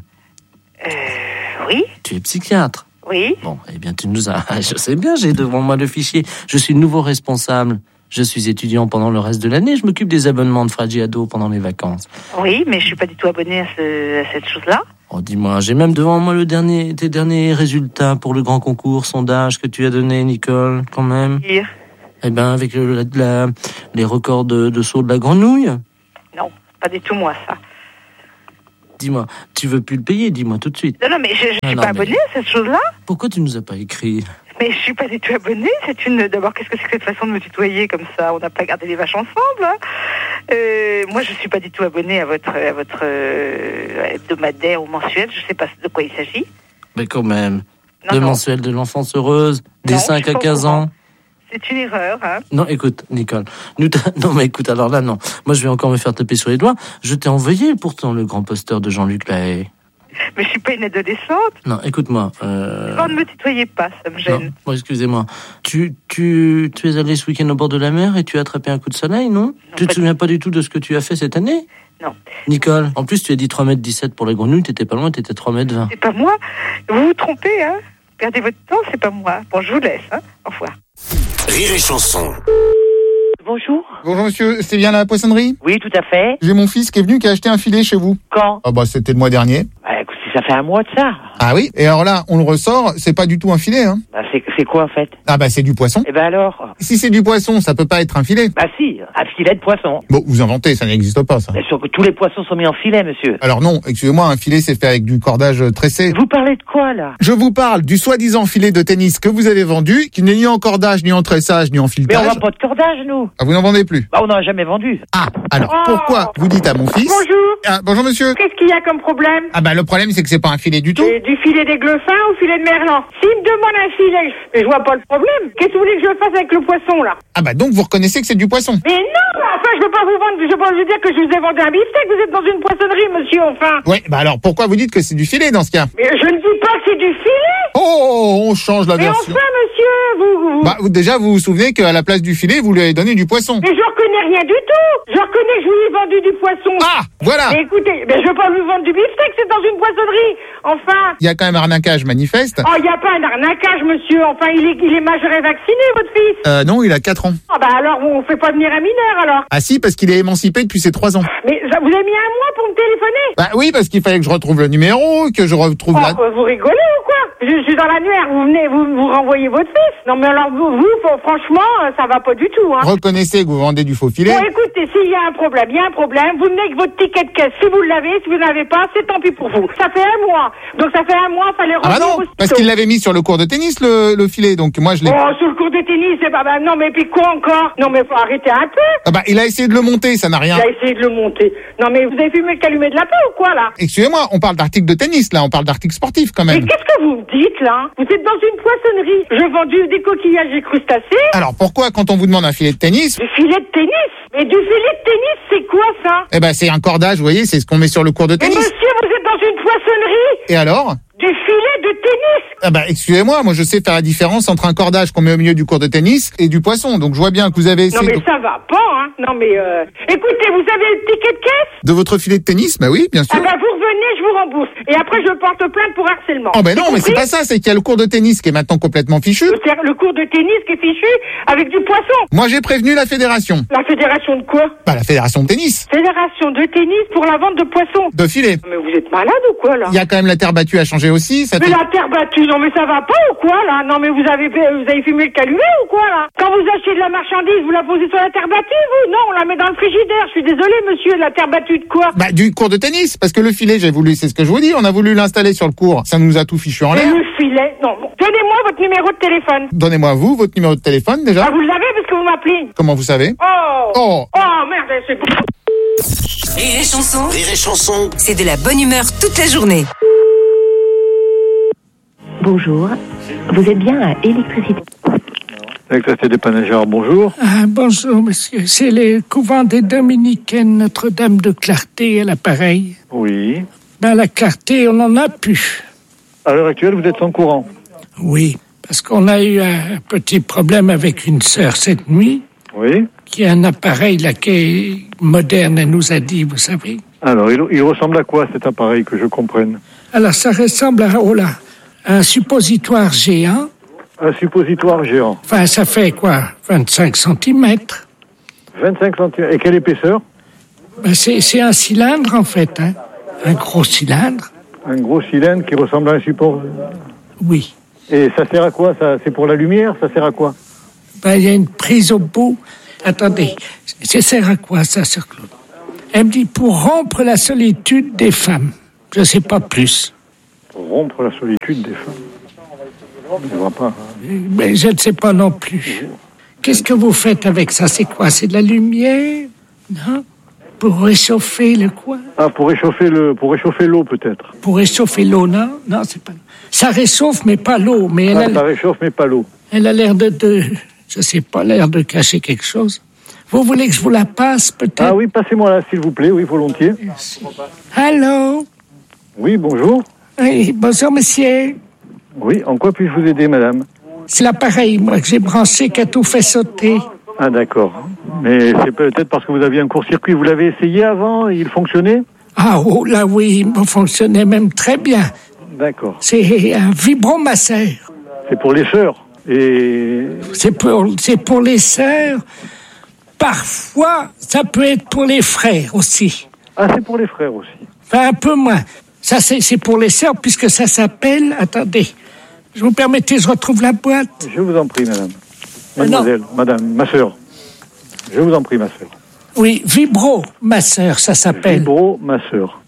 Oui. Tu es psychiatre? Oui. Bon, eh bien, tu nous as... Je sais bien, j'ai devant moi le fichier. Je suis le nouveau responsable. Je suis étudiant pendant le reste de l'année. Je m'occupe des abonnements de Fragiado pendant les vacances. Oui, mais je suis pas du tout abonné à cette chose-là. Oh, dis-moi, j'ai même devant moi tes derniers résultats pour le grand concours sondage que tu as donné, Nicole, quand même. Dire. Eh ben, avec les records de saut de la grenouille. Non, pas du tout moi, ça. Dis-moi, tu veux plus le payer, dis-moi tout de suite. Non, mais je suis pas abonné à cette chose-là. Pourquoi tu nous as pas écrit? Mais je suis pas du tout abonnée. D'abord, qu'est-ce que c'est que cette façon de me tutoyer comme ça? On n'a pas gardé les vaches ensemble. Hein. Moi, je suis pas du tout abonnée à votre hebdomadaire ou mensuel. Je sais pas de quoi il s'agit. Mais quand même. Mensuel de l'enfance heureuse, des 5 à 15 ans. C'est une erreur, hein. Non, écoute, Nicole. Non, mais écoute, alors là, non. Moi, je vais encore me faire taper sur les doigts. Je t'ai envoyé pourtant le grand poster de Jean-Luc Lahaye. Mais je suis pas une adolescente. Non, écoute-moi. Ne me tutoyez pas, ça me gêne. Non, excusez-moi. Tu es allé ce week-end au bord de la mer et tu as attrapé un coup de soleil, non? Tu te souviens pas du tout de ce que tu as fait cette année? Non. Nicole, en plus, tu as dit 3,17 m pour les grenouilles. T'étais pas loin, t'étais 3,20 m. C'est pas moi. Vous vous trompez, hein. Perdez votre temps, c'est pas moi. Bon, je vous laisse, hein. Au revoir. Rire et chanson. Bonjour. Bonjour monsieur, c'est bien la poissonnerie? Oui, tout à fait. J'ai mon fils qui est venu qui a acheté un filet chez vous. Quand? Ah bah c'était le mois dernier. Bah écoute, ça fait un mois de ça. Ah oui? Et alors là, on le ressort, c'est pas du tout un filet, hein? Bah c'est quoi en fait? Ah bah c'est du poisson. Et ben alors? Si c'est du poisson, ça peut pas être un filet. Bah si, un filet de poisson. Bon, vous inventez, ça n'existe pas ça. Bien sûr que tous les poissons sont mis en filet, monsieur. Alors non, excusez-moi, un filet c'est fait avec du cordage tressé. Vous parlez de quoi là? Je vous parle du soi-disant filet de tennis que vous avez vendu, qui n'est ni en cordage, ni en tressage, ni en filetage. Mais on vend pas de cordage, nous. Ah, vous n'en vendez plus? Bah on n'en a jamais vendu. Ah, alors pourquoi vous dites à mon fils... Bonjour. Ah, bonjour monsieur. Qu'est-ce qu'il y a comme problème? Ah bah le problème c'est que c'est pas un filet du tout. C'est du filet d'Aiglefin ou filet de Merlan? S'il me demande un filet, je vois pas le problème. Qu'est-ce que vous voulez que je fasse avec le poisson là? Ah bah donc vous reconnaissez que c'est du poisson? Mais non, enfin je veux pas vous vendre, je veux pas vous dire que je vous ai vendu un beefsteak, vous êtes dans une poissonnerie monsieur, enfin. Ouais, bah alors pourquoi vous dites que c'est du filet dans ce cas? Mais je ne dis pas que c'est du filet. Oh, on change la version. Mais enfin monsieur, vous... Bah déjà vous vous souvenez qu'à la place du filet vous lui avez donné du poisson. Mais je reconnais rien du tout. Je reconnais que je vous ai vendu du poisson. Ah, voilà. Mais écoutez, je veux pas vous vendre du beefsteak, c'est dans une poissonnerie. Enfin. Il y a quand même un arnaquage manifeste. Oh, il y a pas un arnaquage monsieur. Enfin, il est majeur et vacciné votre fils. Non, il a 4 ans. Ah bah alors on fait pas venir un mineur alors. Ah si, parce qu'il est émancipé depuis ses 3 ans. Mais vous avez mis un mois pour me téléphoner? Bah oui, parce qu'il fallait que je retrouve le numéro, que je retrouve Vous rigolez ou quoi? Je suis dans l'annuaire, vous venez, vous renvoyez votre fils. Non mais alors vous franchement, ça va pas du tout, hein. Reconnaissez que vous vendez du faux filet. Bon écoutez, s'il y a un problème, il y a un problème, vous venez avec votre ticket de caisse. Si vous l'avez, si vous n'avez pas, c'est tant pis pour vous. Ça fait un mois. Donc ça fait un mois, fallait revenir non, aussitôt. parce qu'il l'avait mis sur le cours de tennis, le filet, donc moi je l'ai... Oh, sur le cours de tennis, c'est pas... non mais puis quoi encore? Non mais faut arrêter un peu. Ah bah il a essayé de le monter, ça n'a rien. Il a essayé de le monter. Non mais vous avez fumé le calumet de la peau ou quoi là? Excusez-moi, on parle d'articles de tennis là, on parle d'articles sportifs quand même. Mais qu'est-ce que vous me dites là? Vous êtes dans une poissonnerie. Je vends des coquillages et crustacés. Alors pourquoi quand on vous demande un filet de tennis... Du filet de tennis? Mais du filet de tennis, c'est quoi ça? Eh ben c'est un cordage, vous voyez, c'est ce qu'on met sur le cours de tennis. Mais monsieur, vous êtes dans une poissonnerie? Et alors? Du filet de tennis? Ah bah excusez-moi, moi je sais faire la différence entre un cordage qu'on met au milieu du cours de tennis et du poisson, donc je vois bien que vous avez essayé... Non mais ça va pas, hein. Non mais écoutez, vous avez le ticket de caisse? De votre filet de tennis? Bah oui, bien sûr. Ah bah vous revenez, je vous rembourse. Et après je porte plainte pour harcèlement. Oh bah non, mais c'est pas ça, c'est qu'il y a le cours de tennis qui est maintenant complètement fichu. Le cours de tennis qui est fichu avec du poisson. Moi j'ai prévenu la fédération. La fédération de quoi? Bah la fédération de tennis. Fédération de tennis pour la vente de poissons. De filets. Mais vous êtes malade ou quoi là? Il y a quand même la terre battue à changer aussi. Ça mais la terre battue, non mais ça va pas ou quoi là? Non mais vous avez fumé le calumet ou quoi là? Quand vous achetez de la marchandise, vous la posez sur la terre battue vous? Non, on la met dans le frigidaire. Je suis désolé monsieur, la terre battue de quoi? Bah du cours de tennis, parce que le filet, c'est ce que je vous dis, on a voulu l'installer sur le cours. Ça nous a tout fichu en l'air. Le filet, non. Donnez-moi votre numéro de téléphone. Donnez-moi vous, votre numéro de téléphone déjà. Ah, vous l'avez parce que vous m'appelez. Comment vous savez? Oh merde, c'est bon. Rire et chanson. Rire et chanson. C'est de la bonne humeur toute la journée. Bonjour, vous êtes bien à Électricité. Avec la des Panagères, bonjour. Ah, bonjour, monsieur. C'est le couvent des Dominicaines Notre-Dame de Clarté à l'appareil. Oui. Ben, la Clarté, on n'en a plus. À l'heure actuelle, vous êtes sans courant? Oui, parce qu'on a eu un petit problème avec une sœur cette nuit. Oui. Qui a un appareil, là, qui est moderne, elle nous a dit, vous savez. Alors, il ressemble à quoi, cet appareil, que je comprenne? Alors, ça ressemble à, un suppositoire géant. Un suppositoire géant. Enfin, ça fait quoi? 25 cm. 25 cm. Et quelle épaisseur? Ben, c'est un cylindre, en fait, hein. Un gros cylindre. Un gros cylindre qui ressemble à un support? Oui. Et ça sert à quoi, ça? C'est pour la lumière? Ça sert à quoi? Ben, il y a une prise au bout. Attendez, ça sert à quoi, ça, sœur Claude? Elle me dit pour rompre la solitude des femmes. Je sais pas plus. Pour rompre la solitude des femmes? Je ne vois pas. Mais je ne sais pas non plus. Qu'est-ce que vous faites avec ça? C'est quoi? C'est de la lumière? Non? Pour réchauffer le quoi? Ah, pour réchauffer l'eau, peut-être. Pour réchauffer l'eau, non? Non, c'est pas... Ça réchauffe, mais pas l'eau. Mais ça réchauffe, mais pas l'eau. Elle a l'air je sais pas, l'air de cacher quelque chose. Vous voulez que je vous la passe, peut-être? Ah oui, passez-moi là, s'il vous plaît, oui, volontiers. Merci. Allô? Oui, bonjour. Oui, bonjour, monsieur. Oui, en quoi puis-je vous aider, madame? C'est l'appareil, moi, que j'ai branché, qui a tout fait sauter. Ah, d'accord. Mais c'est peut-être parce que vous aviez un court-circuit. Vous l'avez essayé avant? Il fonctionnait? Ah, oh là, oui, il fonctionnait même très bien. D'accord. C'est un vibromasseur. C'est pour les sœurs? Et... C'est pour les sœurs. Parfois, ça peut être pour les frères aussi. Ah, c'est pour les frères aussi? Enfin, un peu moins. Ça, c'est pour les sœurs, puisque ça s'appelle... Attendez, je vous permettez, je retrouve la boîte. Je vous en prie, madame. Mademoiselle, madame, ma sœur. Je vous en prie, ma sœur. Oui, vibromasseur, ça s'appelle. Vibromasseur.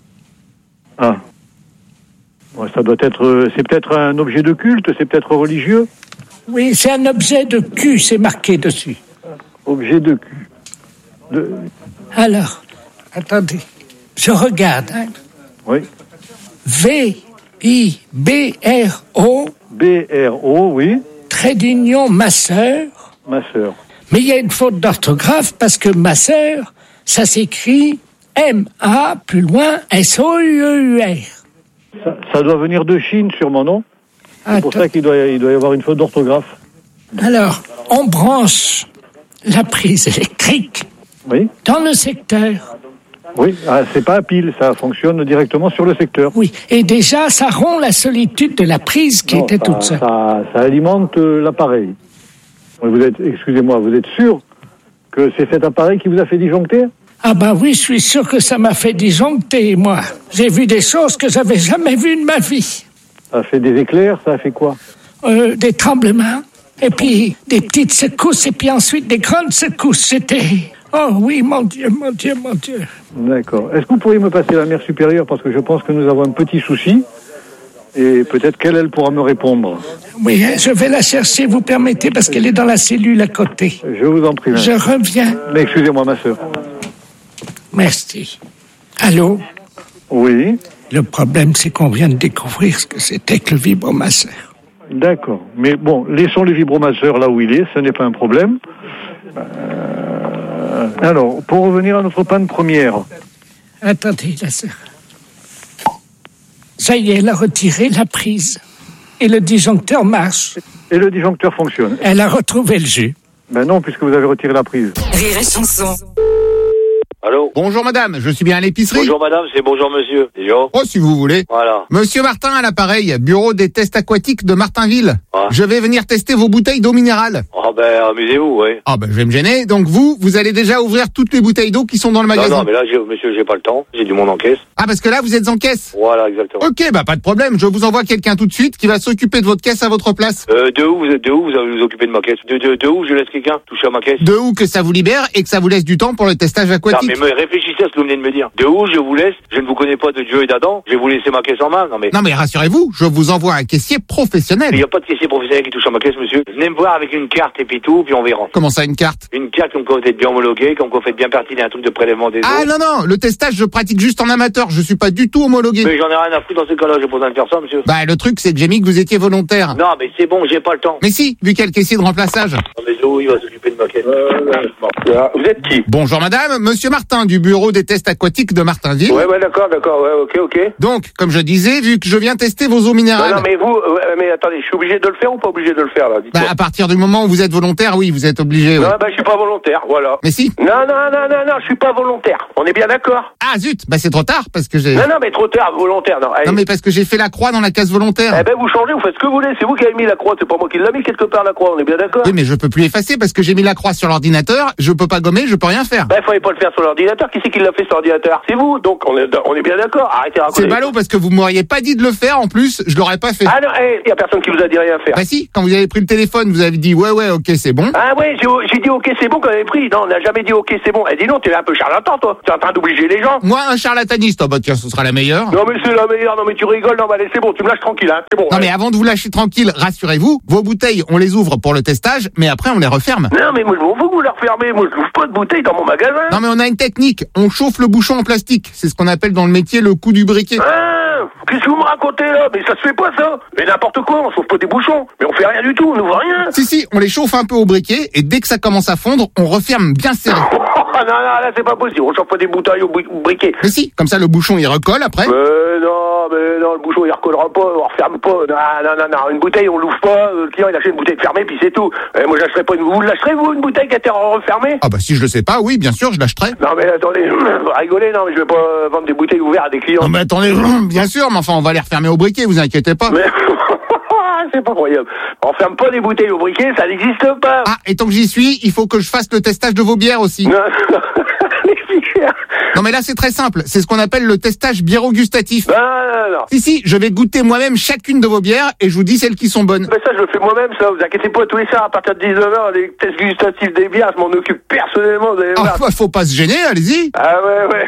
Ah. Bon, ça doit être... c'est peut-être un objet de culte, c'est peut-être religieux? Oui, c'est un objet de cul, c'est marqué dessus. Objet de cul. Alors, attendez, je regarde, hein. Oui. V-I-B-R-O. B-R-O, oui. Trait d'union, masseur. Masseur. Mais il y a une faute d'orthographe parce que masseur, ça s'écrit M-A, plus loin, S-O-U-E-U-R. Ça doit venir de Chine, sûrement, non? C'est pour ça qu'il doit y avoir une faute d'orthographe. Alors, on branche la prise électrique dans le secteur. Oui, c'est pas à pile, ça fonctionne directement sur le secteur. Oui, et déjà, ça rompt la solitude de la prise qui était toute seule. Ça alimente l'appareil. Excusez-moi, vous êtes sûr que c'est cet appareil qui vous a fait disjoncter? Ah ben oui, je suis sûr que ça m'a fait disjoncter, moi. J'ai vu des choses que j'avais jamais vues de ma vie. Ça a fait des éclairs, ça a fait quoi? Des tremblements, et puis des petites secousses, et puis ensuite des grandes secousses. C'était... Oh oui, mon Dieu, mon Dieu, mon Dieu. D'accord. Est-ce que vous pourriez me passer la mère supérieure, parce que je pense que nous avons un petit souci, et peut-être qu'elle, elle pourra me répondre. Oui, je vais la chercher, vous permettez, parce qu'elle est dans la cellule à côté. Je vous en prie. Je reviens. Mais excusez-moi, ma sœur. Merci. Allô? Oui. Le problème, c'est qu'on vient de découvrir ce que c'était que le vibromasseur. D'accord. Mais bon, laissons le vibromasseur là où il est, ce n'est pas un problème. Alors, pour revenir à notre panne première. Attendez, la sœur. Ça y est, elle a retiré la prise. Et le disjoncteur marche. Et le disjoncteur fonctionne. Elle a retrouvé le jus. Ben non, puisque vous avez retiré la prise. Rire et chanson. Allô? Bonjour madame, je suis bien à l'épicerie. Bonjour madame, c'est bonjour monsieur. Bonjour. Oh, si vous voulez. Voilà. Monsieur Martin à l'appareil, bureau des tests aquatiques de Martinville. Ah. Je vais venir tester vos bouteilles d'eau minérale. Ah ben, amusez-vous, oui. Ah ben, je vais me gêner. Donc vous allez déjà ouvrir toutes les bouteilles d'eau qui sont dans le magasin. Non, mais là, monsieur, j'ai pas le temps. J'ai du monde en caisse. Ah, parce que là, vous êtes en caisse. Voilà, exactement. Ok, bah pas de problème. Je vous envoie quelqu'un tout de suite qui va s'occuper de votre caisse à votre place. De où vous allez vous occuper de ma caisse? De où je laisse quelqu'un toucher à ma caisse? De où que ça vous libère et que ça vous laisse du temps pour le testage aquatique. mais réfléchissez à ce que vous venez de me dire. De où je vous laisse? Je ne vous connais pas de Dieu et d'Adam. Je vais vous laisser ma caisse en main. Non mais rassurez-vous, je vous envoie un caissier professionnel. Il n'y a pas de caissier professionnel qui touche à ma caisse, monsieur. Venez me voir avec une carte et puis tout, puis on verra. Comment ça, une carte? Une carte qu'on peut être bien homologuée, qu'on peut être bien pertinent, un truc de prélèvement des eaux. Ah non, le testage, je pratique juste en amateur. Je suis pas du tout homologué. Mais j'en ai rien à foutre dans ce cas-là. J'ai pas besoin de faire ça, monsieur. Bah le truc, c'est que j'ai mis que vous étiez volontaire. Non, mais c'est bon, j'ai pas le temps. Mais si, vu qu'il y a le caissier de remplaçage. Non, mais il va s'occuper de ma caisse. Vous êtes qui? Bonjour madame, monsieur Martin du bureau des tests aquatiques de Martinville. Ouais, d'accord, ouais, ok. Donc, comme je disais, vu que je viens tester vos eaux minérales. Non, mais mais attendez, je suis obligé de le faire ou pas obligé de le faire, là? Bah, à partir du moment où vous êtes volontaire, oui, vous êtes obligé. Non, je suis pas volontaire, voilà. Mais si. Non, je suis pas volontaire. On est bien d'accord? Ah zut, bah c'est trop tard parce que j'ai. Non, mais trop tard, volontaire, non. Allez. Non, mais parce que j'ai fait la croix dans la case volontaire. Eh ben, vous changez, vous faites ce que vous voulez. C'est vous qui avez mis la croix, c'est pas moi qui l'ai mis quelque part, la croix, on est bien d'accord? Oui, mais je peux plus effacer parce que j'ai mis la croix sur l'ordinateur, je peux pas gommer, je peux rien faire. Bah, il fallait pas le faire sur l'ordinateur. Qui c'est qui l'a fait sur l'ordinateur? C'est vous, donc on est bien d'accord. Arrêtez de raconter. C'est ballot parce que vous m'auriez pas dit de le faire, en plus, je l'aurais pas fait. Ah non, y a personne qui vous a dit rien à faire. Bah si, quand vous avez pris le téléphone, vous avez dit ouais, ok, c'est bon. Ah ouais, j'ai dit ok, c'est bon quand on avait pris. Non, on n'a jamais dit ok, c'est bon. Dis non, t'es un peu charlatan, toi. T'es en train d'obliger les gens. Moi, un charlataniste, oh bah tiens, ce sera la meilleure. Non mais c'est la meilleure, non mais tu rigoles, non mais allez, c'est bon, tu me lâches tranquille, hein, c'est bon. Non mais avant de vous lâcher tranquille, rassurez-vous, vos bouteilles, on les ouvre pour le testage, mais après on les referme. Non mais moi je m'en fous que vous les refermez, moi je l'ouvre pas de bouteilles dans mon magasin. Non mais on a une technique, on chauffe le bouchon en plastique, c'est ce qu'on appelle dans le métier le coup du briquet. Ah, qu'est-ce que vous me racontez là? Mais ça se fait pas ça. Mais n'importe quoi, on sauve pas des bouchons. Mais on fait rien du tout, on n'ouvre rien. Si, on les chauffe un peu au briquet et dès que ça commence à fondre, on referme bien serré. Non, là c'est pas possible, on chauffe pas des bouteilles au briquet. Mais si, comme ça le bouchon il recolle après. Mais non, le bouchon il recollera pas, on referme pas. Non, une bouteille on l'ouvre pas, le client il achète une bouteille fermée puis c'est tout. Moi je lâcherai pas vous lâcherez vous une bouteille qui a été refermée? Ah bah si je le sais pas, oui bien sûr je lâcherai. Non mais attendez, vous rigolez, non mais je vais pas vendre des bouteilles ouvertes à des clients. Non mais attendez, bien sûr, mais enfin on va les refermer au briquet, vous inquiétez pas. Mais... c'est pas croyable. On ferme pas des bouteilles au briquet, ça n'existe pas. Ah, et tant que j'y suis, il faut que je fasse le testage de vos bières aussi. Non mais là c'est très simple, c'est ce qu'on appelle le testage biéro-gustatif. Non. Si, je vais goûter moi-même chacune de vos bières et je vous dis celles qui sont bonnes. Mais ça je le fais moi-même ça, vous inquiétez pas, tous les soirs à partir de 19h, les tests gustatifs des bières, je m'en occupe personnellement, vous allez voir. Ah, faut pas se gêner, allez-y. Ah ouais.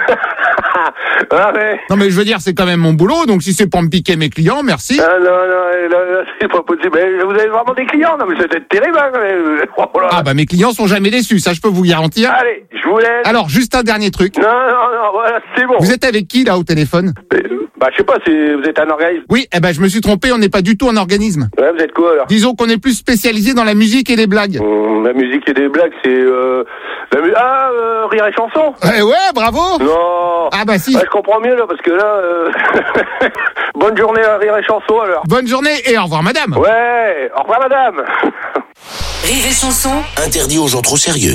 Ah ouais. Non mais je veux dire, c'est quand même mon boulot, donc si c'est pour me piquer mes clients, merci. Ah non, c'est pas possible. Mais vous avez vraiment des clients? Non mais c'est peut-être terrible, hein, oh là. Ah bah mes clients sont jamais déçus, ça je peux vous garantir. Allez, je vous laisse. Alors, juste un dernier truc. Non, voilà, c'est bon. Vous êtes avec qui là au téléphone? Bah je sais pas, vous êtes un organisme. Oui, je me suis trompé, on n'est pas du tout un organisme. Ouais, vous êtes quoi alors? Disons qu'on est plus spécialisé dans la musique et les blagues. La musique et les blagues, c'est rire et chanson. Ouais, bravo. Non. Ah bah si. Ouais, je comprends mieux là, parce que là, bonne journée à rire et chanson alors. Bonne journée et au revoir madame. Ouais, au revoir madame. Rire et chanson. Interdit aux gens trop sérieux.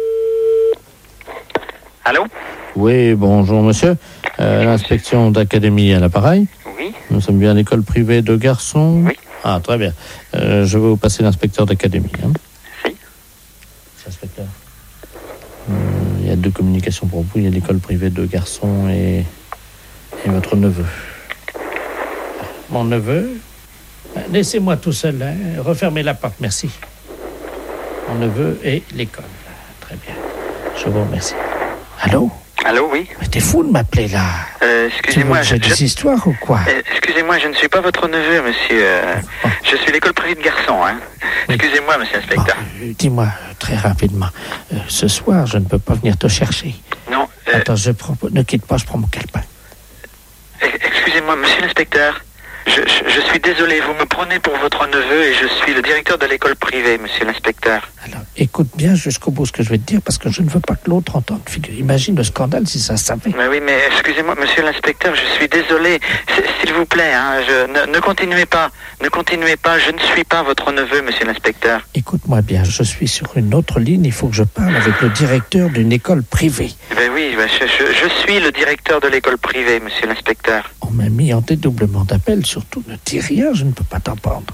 Allô? Oui, bonjour monsieur. L'inspection d'académie à l'appareil. Oui. Nous sommes bien l'école privée de garçons. Oui. Ah, très bien. Je vais vous passer l'inspecteur d'académie. Hein. Si. Inspecteur. Il y a 2 communications pour vous. Il y a l'école privée de garçons et votre neveu. Mon neveu? Laissez-moi tout seul, hein. Refermez la porte, merci. Mon neveu et l'école. Très bien. Je vous remercie. Allô? Allô, oui. Mais t'es fou de m'appeler là. Excusez-moi. Tu veux que j'ai des histoires ou quoi? Excusez-moi, je ne suis pas votre neveu, monsieur. Je suis l'école privée de garçons, hein. Excusez-moi, monsieur l'inspecteur. Dis-moi très rapidement. Ce soir, je ne peux pas venir te chercher. Non. Attends, ne quitte pas, je prends mon calepin. Excusez-moi, monsieur l'inspecteur. Je suis désolé, vous me prenez pour votre neveu et je suis le directeur de l'école privée, monsieur l'inspecteur. Alors, écoute bien jusqu'au bout ce que je vais te dire, parce que je ne veux pas que l'autre entende. Imagine le scandale si ça savait. Mais oui, mais excusez-moi, monsieur l'inspecteur, je suis désolé. S'il vous plaît, hein, ne continuez pas. Ne continuez pas, je ne suis pas votre neveu, monsieur l'inspecteur. Écoute-moi bien, je suis sur une autre ligne, il faut que je parle avec le directeur d'une école privée. Ben oui, je suis le directeur de l'école privée, monsieur l'inspecteur. On m'a mis en dédoublement d'appel, surtout ne dis rien, je ne peux pas t'entendre.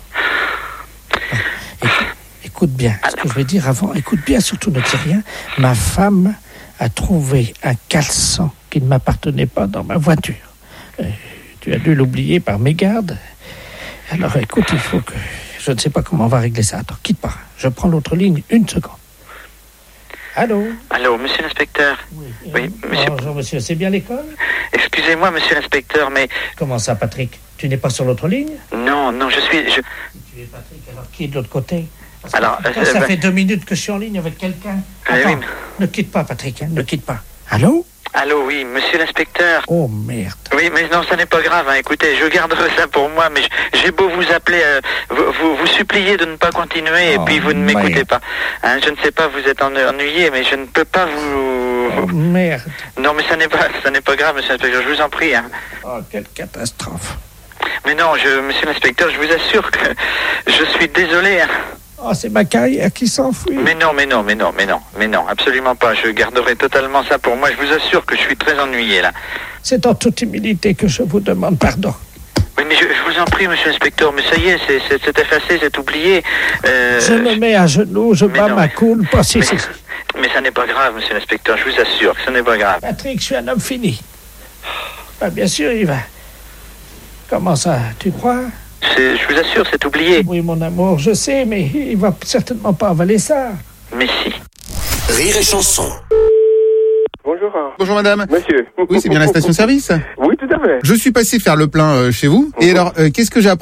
Écoute bien, ce que je vais dire avant, écoute bien, surtout ne dis rien. Ma femme a trouvé un caleçon qui ne m'appartenait pas dans ma voiture. Tu as dû l'oublier par mégarde. Alors écoute, il faut que... Je ne sais pas comment on va régler ça. Attends, quitte pas. Je prends l'autre ligne, 1 seconde. Allô? Allô, monsieur l'inspecteur? Oui, monsieur. Bonjour, monsieur. C'est bien l'école? Excusez-moi, monsieur l'inspecteur, mais... Comment ça, Patrick? Tu n'es pas sur l'autre ligne? Non, je suis... Tu es Patrick, alors qui est de l'autre côté? Alors, ça fait 2 minutes que je suis en ligne avec quelqu'un. Attends, oui. Ne quitte pas, Patrick, ne quitte pas. Allô? Allô, oui, monsieur l'inspecteur. Oh, merde. Oui, mais non, ça n'est pas grave. Hein. Écoutez, je garderai ça pour moi, mais j'ai beau vous appeler, vous supplier de ne pas continuer, et puis vous ne m'écoutez pas. Hein, je ne sais pas, vous êtes ennuyé, mais je ne peux pas vous... Oh, merde. Non, mais ça n'est pas grave, monsieur l'inspecteur, je vous en prie. Hein. Oh, quelle catastrophe. Mais non, monsieur l'inspecteur, je vous assure que je suis désolé. Hein. Oh, c'est ma carrière qui s'enfuit. Mais non, absolument pas. Je garderai totalement ça pour moi. Je vous assure que je suis très ennuyé, là. C'est en toute humilité que je vous demande pardon. Oui, mais je vous en prie, monsieur l'inspecteur, mais ça y est, c'est effacé, c'est oublié. Je me mets à genoux, je bats ma coule. Mais ça n'est pas grave, monsieur l'inspecteur, je vous assure que ce n'est pas grave. Patrick, je suis un homme fini. Bah, bien sûr, il va... Comment ça, tu crois? Je vous assure, c'est oublié. Oui, mon amour, je sais, mais il va certainement pas avaler ça. Mais si. Rire et chanson. Bonjour. Bonjour madame. Monsieur. Oui, c'est bien la station-service? Oui, tout à fait. Je suis passé faire le plein chez vous. Et alors, qu'est-ce que j'ai appris?